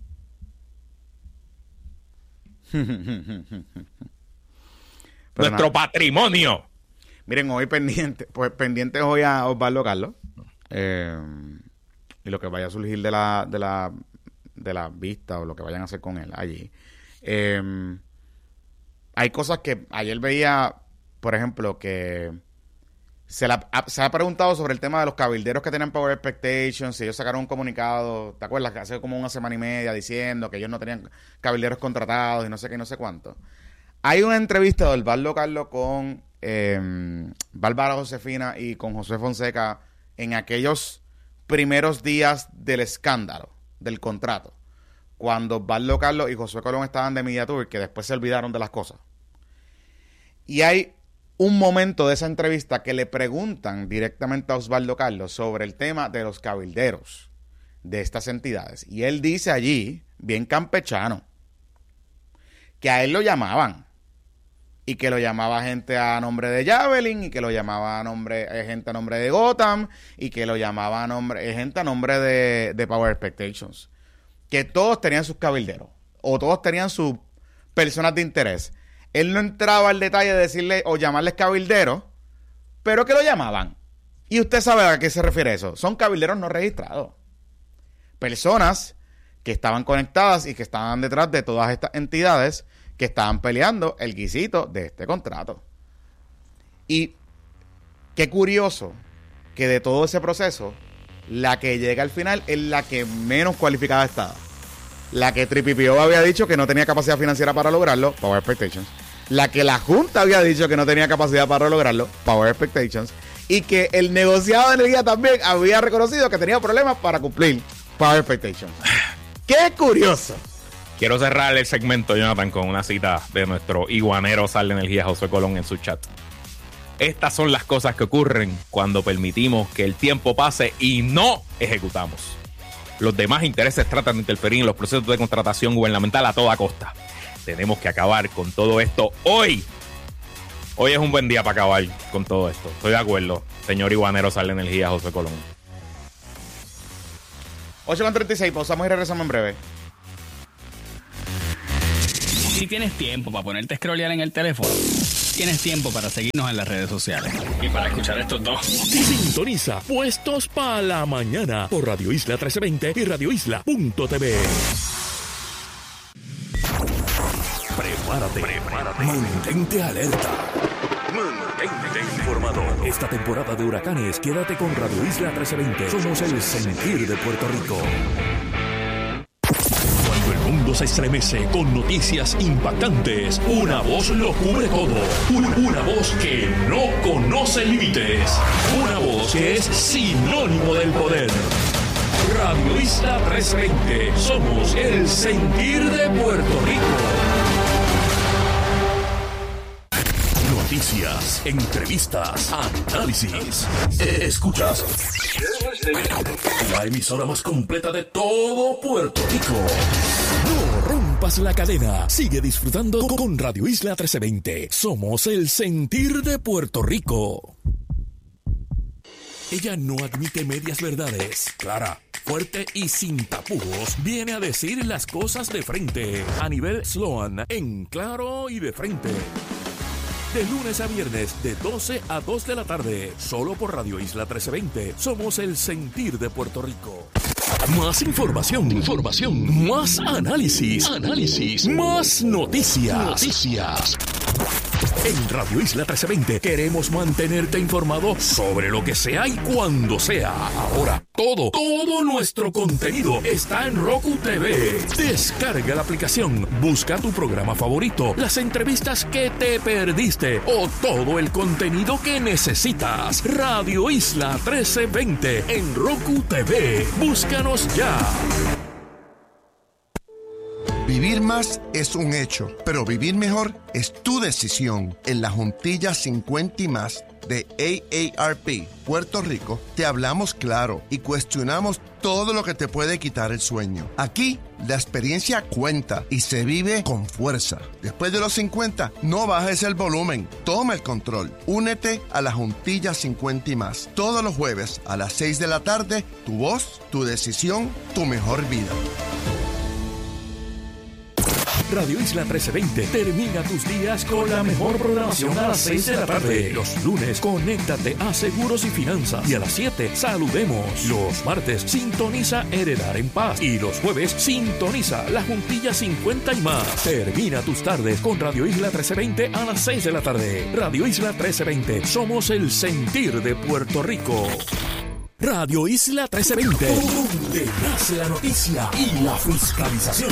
Nuestro nada. patrimonio. Miren, hoy pendiente, pues pendientes hoy a Osvaldo Carlos. Eh, y lo que vaya a surgir de la, de la, de la vista o lo que vayan a hacer con él allí. Eh, hay cosas que ayer veía, por ejemplo, que se, la, se ha preguntado sobre el tema de los cabilderos que tenían Power Expectations. Si ellos sacaron un comunicado, ¿te acuerdas? Que hace como una semana y media diciendo que ellos no tenían cabilderos contratados y no sé qué y no sé cuánto. Hay una entrevista de Osvaldo Carlos con eh, Bárbara Josefina y con José Fonseca en aquellos primeros días del escándalo, del contrato. Cuando Osvaldo Carlos y Josué Colón estaban de Media Tour, que después se olvidaron de las cosas. Y hay un momento de esa entrevista que le preguntan directamente a Osvaldo Carlos sobre el tema de los cabilderos de estas entidades. Y él dice allí, bien campechano, que a él lo llamaban. Y que lo llamaba gente a nombre de Javelin, y que lo llamaba a nombre, eh, gente a nombre de Gotham, y que lo llamaba a nombre, eh, gente a nombre de, de Power Expectations. Que todos tenían sus cabilderos, o todos tenían sus personas de interés. Él no entraba al detalle de decirle o llamarles cabilderos, pero que lo llamaban. Y usted sabe a qué se refiere eso. Son cabilderos no registrados. Personas que estaban conectadas y que estaban detrás de todas estas entidades que estaban peleando el guisito de este contrato. Y qué curioso que de todo ese proceso, la que llega al final es la que menos cualificada estaba. La que Tripipio había dicho que no tenía capacidad financiera para lograrlo, Power Expectations. La que la Junta había dicho que no tenía capacidad para lograrlo, Power Expectations. Y que el negociado de energía también había reconocido que tenía problemas para cumplir Power Expectations. ¡Qué curioso! Quiero cerrar el segmento, Jonathan, con una cita de nuestro iguanero Sal de Energía, José Colón, en su chat. Estas son las cosas que ocurren cuando permitimos que el tiempo pase y no ejecutamos. Los demás intereses tratan de interferir en los procesos de contratación gubernamental a toda costa. Tenemos que acabar con todo esto hoy. Hoy es un buen día para acabar con todo esto. Estoy de acuerdo. Señor Iguanero, Sal Energía, José Colón. ocho con treinta y seis, pausamos y regresamos en breve. Si tienes tiempo para ponerte a scrollear en el teléfono, tienes tiempo para seguirnos en las redes sociales y para escuchar estos dos. Sintoniza Puestos para la Mañana por Radio Isla trece veinte y radio isla punto t v. Prepárate, prepárate, mantente alerta, mantente informado. Esta temporada de huracanes, quédate con Radio Isla trece veinte. Somos el sentir de Puerto Rico. Cuando el mundo se estremece con noticias impactantes, una voz lo cubre todo. Un- una voz que no conoce límites. Una voz que es sinónimo del poder. Radio Isla trescientos veinte. Somos el sentir de Puerto Rico. Noticias, entrevistas, análisis. Escuchas la emisora más completa de todo Puerto Rico. No rompas la cadena. Sigue disfrutando con Radio Isla trece veinte. Somos el sentir de Puerto Rico. Ella no admite medias verdades. Clara, fuerte y sin tapujos, viene a decir las cosas de frente. A nivel Sloan, en claro y de frente. De lunes a viernes, de doce a dos de la tarde, solo por Radio Isla trece veinte. Somos el sentir de Puerto Rico. Más información, información, más análisis, análisis, más noticias, noticias. En Radio Isla trece veinte queremos mantenerte informado sobre lo que sea y cuando sea. Ahora, todo, todo nuestro contenido está en Roku T V. Descarga la aplicación, busca tu programa favorito, las entrevistas que te perdiste o todo el contenido que necesitas. Radio Isla trece veinte en Roku T V. Búscanos ya. Vivir más es un hecho, pero vivir mejor es tu decisión. En la Juntilla cincuenta y más de A A R P Puerto Rico, te hablamos claro y cuestionamos todo lo que te puede quitar el sueño. Aquí, la experiencia cuenta y se vive con fuerza. Después de los cincuenta, no bajes el volumen, toma el control. Únete a la Juntilla cincuenta y más. Todos los jueves a las seis de la tarde, tu voz, tu decisión, tu mejor vida. Radio Isla trece veinte termina tus días con la mejor programación a las seis de la tarde. Los lunes, conéctate a Seguros y Finanzas. Y a las siete, saludemos. Los martes, sintoniza Heredar en Paz. Y los jueves, sintoniza La Juntilla cincuenta y más. Termina tus tardes con Radio Isla trece veinte a las seis de la tarde. Radio Isla trece veinte, somos el sentir de Puerto Rico. Radio Isla trece veinte, donde nace la noticia y la fiscalización.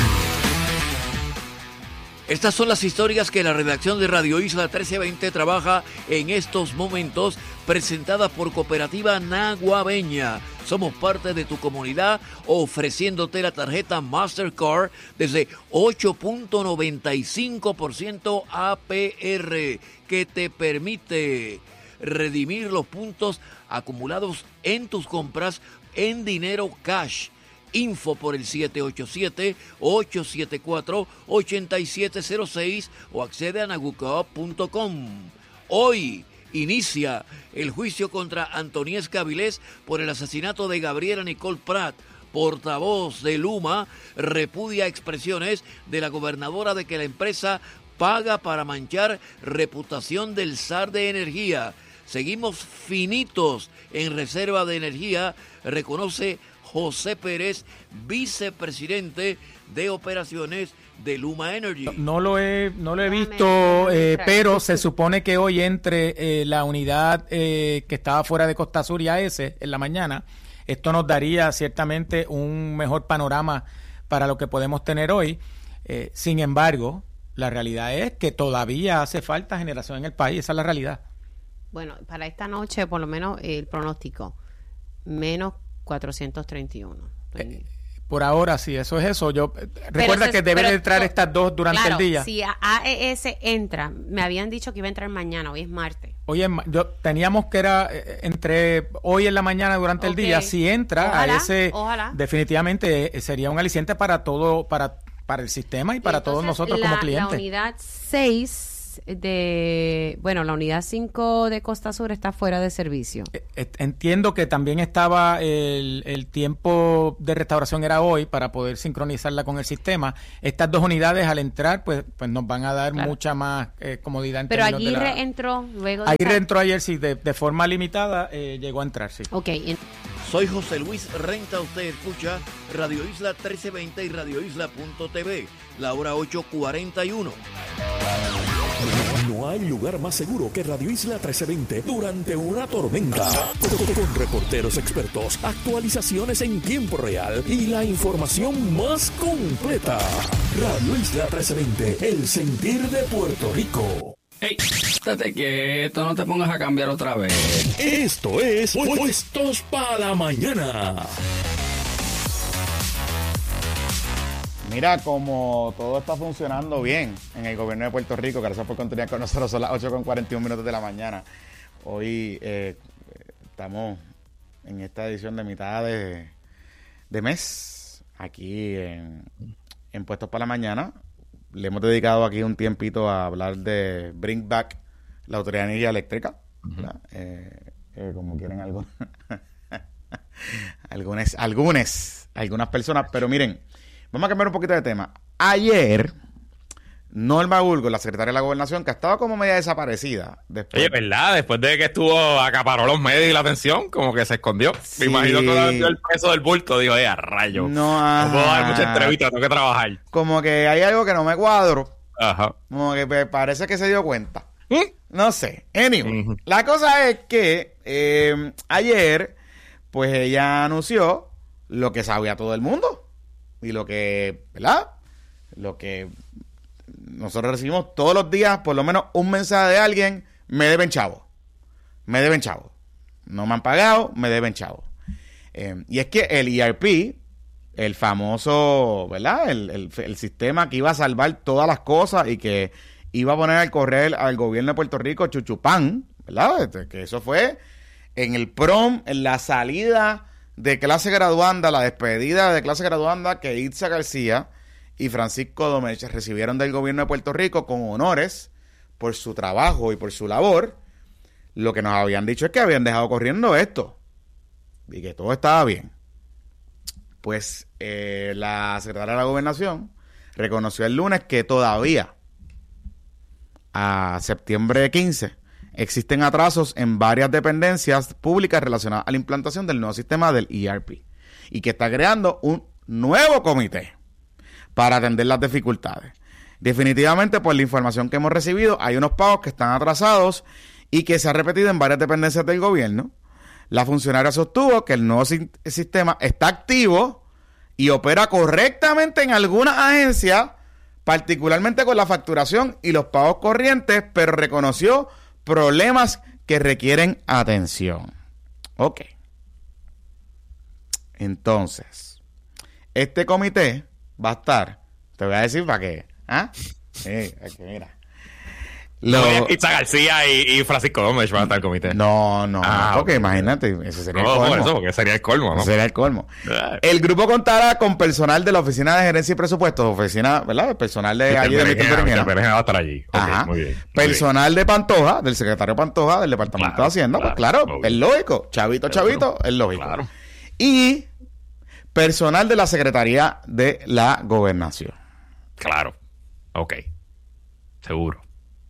Estas son las historias que la redacción de Radio Isla trece veinte trabaja en estos momentos, presentada por Cooperativa Naguabeña. Somos parte de tu comunidad ofreciéndote la tarjeta Mastercard desde ocho punto noventa y cinco por ciento A P R, que te permite redimir los puntos acumulados en tus compras en dinero cash. Info por el siete ocho siete, ocho siete cuatro, ocho siete cero seis o accede a nagucoop punto com. Hoy inicia el juicio contra Antoniesca Avilés por el asesinato de Gabriela Nicole Prat. Portavoz de Luma repudia expresiones de la gobernadora de que la empresa paga para manchar reputación del S A R de energía. Seguimos finitos en reserva de energía, reconoce José Pérez, vicepresidente de operaciones de Luma Energy. No lo he, no lo he visto, eh, pero se supone que hoy entre eh, la unidad eh, que estaba fuera de Costa Sur y A S en la mañana. Esto nos daría ciertamente un mejor panorama para lo que podemos tener hoy. Eh, sin embargo, la realidad es que todavía hace falta generación en el país. Esa es la realidad. Bueno, para esta noche, por lo menos el pronóstico, menos cuatrocientos treinta y uno. Eh, por ahora, sí, eso es eso. Yo eh, recuerda se, que deben pero, entrar estas dos durante claro, el día. Si A E S entra, me habían dicho que iba a entrar mañana, hoy es martes. Oye, yo teníamos que era eh, entre hoy en la mañana durante okay. el día, si entra ojalá, a ese, ojalá. definitivamente eh, sería un aliciente para todo, para, para el sistema y para y todos nosotros la, como clientes. La unidad seis de, bueno, la unidad cinco de Costa Sur está fuera de servicio. Entiendo que también estaba el, el tiempo de restauración era hoy para poder sincronizarla con el sistema. Estas dos unidades al entrar pues pues nos van a dar claro. mucha más eh, comodidad. En Pero Aguirre la... entró luego de Aguirre entró ayer, sí, de, de forma limitada eh, llegó a entrar, sí. Ok. Soy José Luis Renta, usted escucha Radio Isla trece veinte y radio isla punto t v, la hora ocho cuarenta y uno. No hay lugar más seguro que Radio Isla trece veinte durante una tormenta. Con reporteros expertos, actualizaciones en tiempo real y la información más completa. Radio Isla trece veinte, el sentir de Puerto Rico. ¡Ey! Estate quieto, no te pongas a cambiar otra vez. Esto es Puestos para la Mañana. Mira como todo está funcionando bien en el gobierno de Puerto Rico. Gracias por continuar con nosotros. Son las ocho con cuarenta y un minutos de la mañana. Hoy eh, estamos en esta edición de mitad de, de mes aquí en, en Puestos para la Mañana. Le hemos dedicado aquí un tiempito a hablar de Bring Back la Autoridad de Energía Eléctrica. Uh-huh. eh, eh, como quieren algunos algunas, algunas, algunas personas. Pero miren, vamos a cambiar un poquito de tema. Ayer, Norma Burgos, la secretaria de la Gobernación, que estaba como media desaparecida. Después... Oye, ¿verdad? Después de que estuvo, acaparó los medios y la atención, como que se escondió. Sí. Me imagino que le dio el peso del bulto. Dijo, eh, a rayo. No, no puedo dar mucha entrevista, tengo que trabajar. Como que hay algo que no me cuadro. Ajá. Como que me parece que se dio cuenta. ¿Mm? No sé. Anyway, uh-huh. La cosa es que eh, ayer, pues ella anunció lo que sabía todo el mundo. Y lo que, ¿verdad? Lo que nosotros recibimos todos los días, por lo menos un mensaje de alguien, me deben chavo. Me deben chavo. No me han pagado, me deben chavo. Eh, y es que el E R P, el famoso, ¿verdad? El, el, el sistema que iba a salvar todas las cosas y que iba a poner al correr al gobierno de Puerto Rico chuchupán, ¿verdad? Que eso fue en el prom, en la salida de clase graduanda, la despedida de clase graduanda que Itza García y Francisco Domech recibieron del gobierno de Puerto Rico con honores por su trabajo y por su labor. Lo que nos habían dicho es que habían dejado corriendo esto y que todo estaba bien. Pues eh, la secretaria de la Gobernación reconoció el lunes que todavía a septiembre quince existen atrasos en varias dependencias públicas relacionadas a la implantación del nuevo sistema del E R P y que está creando un nuevo comité para atender las dificultades. Definitivamente, por la información que hemos recibido, hay unos pagos que están atrasados y que se ha repetido en varias dependencias del gobierno. La funcionaria sostuvo que el nuevo si- sistema está activo y opera correctamente en algunas agencias, particularmente con la facturación y los pagos corrientes, pero reconoció problemas que requieren atención. Ok. Entonces, este comité va a estar, te voy a decir para qué. ¿Ah? Sí, aquí, mira. Lo... No, Itza García y, y Francisco Gómez van a estar en el comité. No, no, ah, porque okay. Imagínate, ese sería no, el colmo. Por eso, porque sería el colmo, ¿no? Ese sería el colmo. El grupo contará con personal de la Oficina de Gerencia y Presupuestos, oficina, ¿verdad? El personal de allí de Milton Berenjena. va a estar allí. Okay, Ajá. Muy bien, muy personal bien. de Pantoja, del secretario Pantoja, del Departamento claro, de Hacienda. Claro, pues claro, obvio. Es lógico. Chavito, Seguro. chavito, es lógico. Claro. Y personal de la Secretaría de la Gobernación. Claro. Ok. Seguro.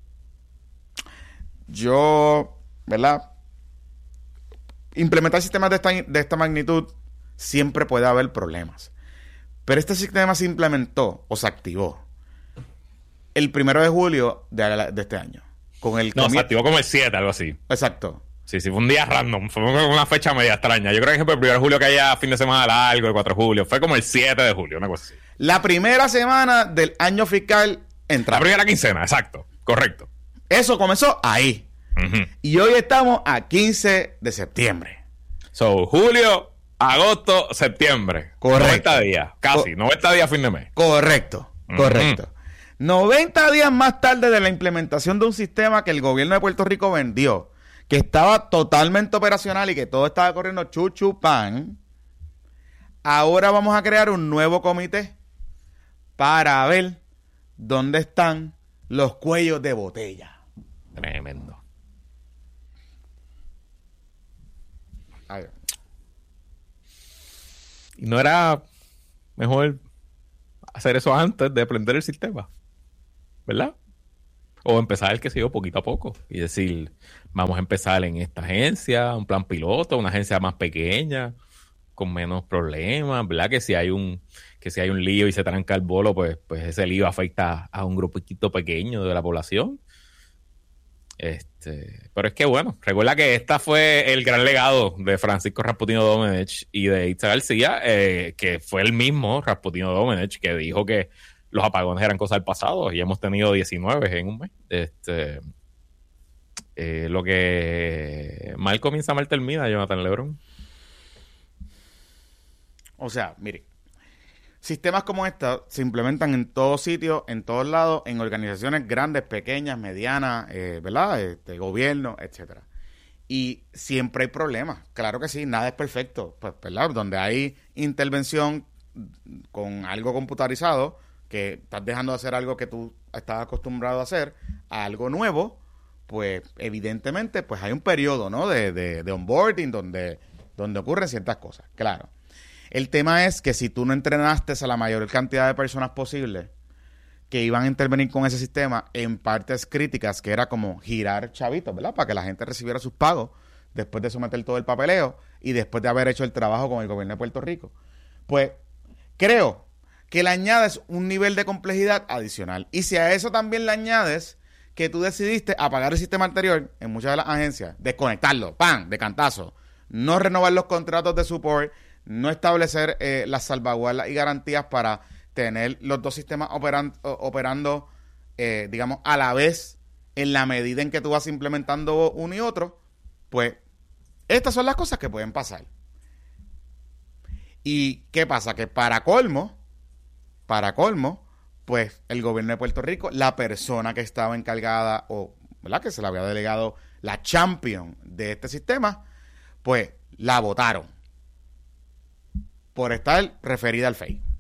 Yo, ¿verdad? Implementar sistemas de esta, de esta magnitud siempre puede haber problemas. Pero este sistema se implementó o se activó el primero de julio de, de este año. Con el no, comi- se activó como el siete, algo así. Exacto. Sí, sí, fue un día random. Fue una fecha media extraña. Yo creo que fue el primero de julio que haya fin de semana largo, el cuatro de julio. Fue como el siete de julio, una cosa así. La primera semana del año fiscal entra. La primera quincena, exacto. Correcto. Eso comenzó ahí. Uh-huh. Y hoy estamos a quince de septiembre. So, julio, agosto, septiembre. Correcto. noventa días, casi. Co- noventa días fin de mes. Correcto, correcto. Uh-huh. noventa días más tarde de la implementación de un sistema que el gobierno de Puerto Rico vendió que estaba totalmente operacional y que todo estaba corriendo chuchu pan, ahora vamos a crear un nuevo comité para ver dónde están los cuellos de botella. Tremendo. Ay. ¿Y no era mejor hacer eso antes de prender el sistema? ¿Verdad? O empezar el que se yo poquito a poco y decir, vamos a empezar en esta agencia, un plan piloto, una agencia más pequeña, con menos problemas, ¿verdad? Que si hay un que si hay un lío y se tranca el bolo, pues, pues ese lío afecta a un grupito pequeño de la población. Este, pero es que bueno, recuerda que esta fue el gran legado de Francisco Rasputino Domenech y de Itza García, eh, que fue el mismo Rasputino Domenech que dijo que los apagones eran cosas del pasado y hemos tenido diecinueve en un mes. Este, eh, lo que mal comienza, mal termina, Jonathan Lebron. O sea, mire, sistemas como estos se implementan en todos sitios, en todos lados, en organizaciones grandes, pequeñas, medianas, eh, ¿verdad? Este, gobierno, etcétera. Y siempre hay problemas. Claro que sí, nada es perfecto, pues, ¿verdad? Donde hay intervención con algo computarizado, que estás dejando de hacer algo que tú estás acostumbrado a hacer, a algo nuevo, pues evidentemente pues hay un periodo, ¿no? De, de, de onboarding donde, donde ocurren ciertas cosas, claro. El tema es que si tú no entrenaste a la mayor cantidad de personas posible que iban a intervenir con ese sistema en partes críticas, que era como girar chavitos, ¿verdad? Para que la gente recibiera sus pagos después de someter todo el papeleo y después de haber hecho el trabajo con el gobierno de Puerto Rico. Pues creo que le añades un nivel de complejidad adicional. Y si a eso también le añades que tú decidiste apagar el sistema anterior en muchas de las agencias, desconectarlo, ¡pam!, de cantazo, no renovar los contratos de support, no establecer eh, las salvaguardas y garantías para tener los dos sistemas operan, operando, eh, digamos, a la vez en la medida en que tú vas implementando uno y otro, pues estas son las cosas que pueden pasar. ¿Y qué pasa? Que para colmo, para colmo, pues el gobierno de Puerto Rico, la persona que estaba encargada, o ¿verdad?, que se le había delegado la champion de este sistema, pues la votaron por estar referida al F E I.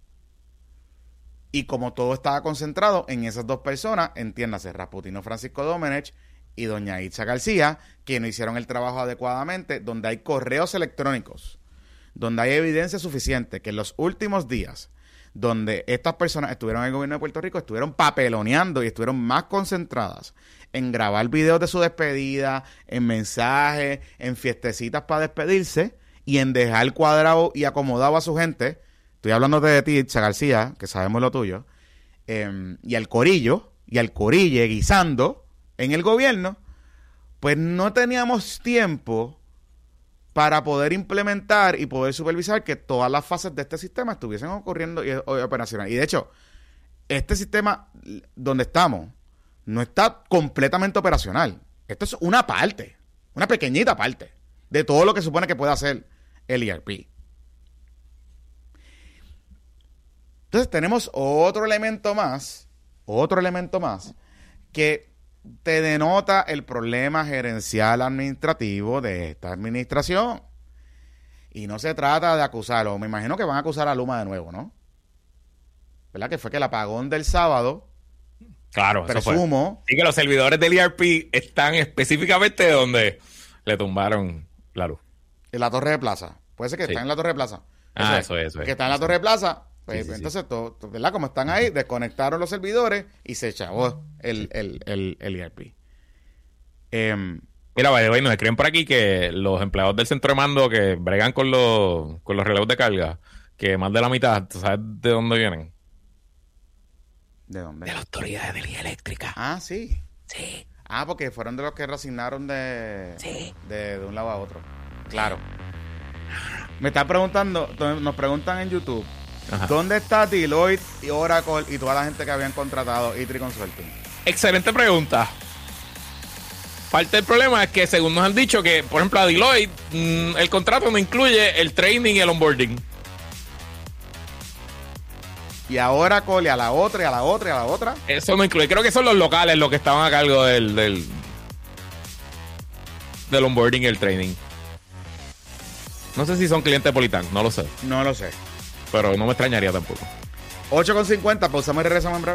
Y como todo estaba concentrado en esas dos personas, entiéndase, Rasputino Francisco Domenech y doña Itza García, que no hicieron el trabajo adecuadamente, donde hay correos electrónicos, donde hay evidencia suficiente que en los últimos días, donde estas personas estuvieron en el gobierno de Puerto Rico, estuvieron papeloneando y estuvieron más concentradas en grabar videos de su despedida, en mensajes, en fiestecitas para despedirse, y en dejar cuadrado y acomodado a su gente. Estoy hablando de ti, Itza García, que sabemos lo tuyo, eh, y al corillo, y al corille guisando en el gobierno, pues no teníamos tiempo para poder implementar y poder supervisar que todas las fases de este sistema estuviesen ocurriendo y, y operacional. Y de hecho, este sistema donde estamos no está completamente operacional. Esto es una parte, una pequeñita parte de todo lo que supone que puede hacer el E R P. Entonces tenemos otro elemento más, otro elemento más, que te denota el problema gerencial administrativo de esta administración. Y no se trata de acusarlo. Me imagino que van a acusar a Luma de nuevo, ¿no? ¿Verdad? Que fue que el apagón del sábado, claro, presumo... Eso fue. Sí, que los servidores del E R P están específicamente donde le tumbaron la luz. En la Torre de Plaza. Puede ser que Sí. están en la Torre de Plaza. Ah, Eso eso es, eso es. Que están en la Torre de Plaza. Pues, Sí, sí, sí. entonces, todo, todo, ¿verdad? Como están ahí, desconectaron los servidores y se chavó el, el, el, el E R P. Eh, Mira, by the way, nos escriben por aquí que los empleados del centro de mando que bregan con los, con los relevos de carga, que más de la mitad, ¿tú sabes de dónde vienen? ¿De dónde? De la Autoridad de Energía Eléctrica. Ah, sí. Sí, Ah, porque fueron de los que reasignaron de, Sí. de, de un lado a otro. Claro. Me están preguntando, nos preguntan en YouTube, Ajá. ¿dónde está Deloitte y Oracle y toda la gente que habían contratado I T R I Consulting? Excelente pregunta. Parte del problema es que, según nos han dicho, que, por ejemplo, a Deloitte, mmm, el contrato no incluye el training y el onboarding. Y a Oracle y a la otra y a la otra y a la otra. Eso no incluye. Creo que son los locales los que estaban a cargo del... del... del onboarding y el training. No sé si son clientes de Politán, no lo sé. No lo sé. Pero no me extrañaría tampoco. ocho con cincuenta, pausamos y regresamos en breve.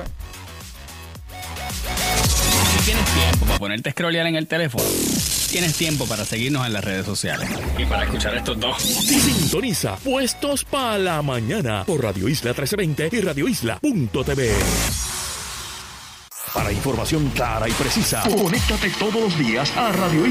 Si tienes tiempo para ponerte a scrollear en el teléfono, tienes tiempo para seguirnos en las redes sociales. Y para escuchar estos dos. Sintoniza Puestos para la Mañana por Radio Isla trece veinte y radio isla punto t v. Para información clara y precisa, conéctate todos los días a Radio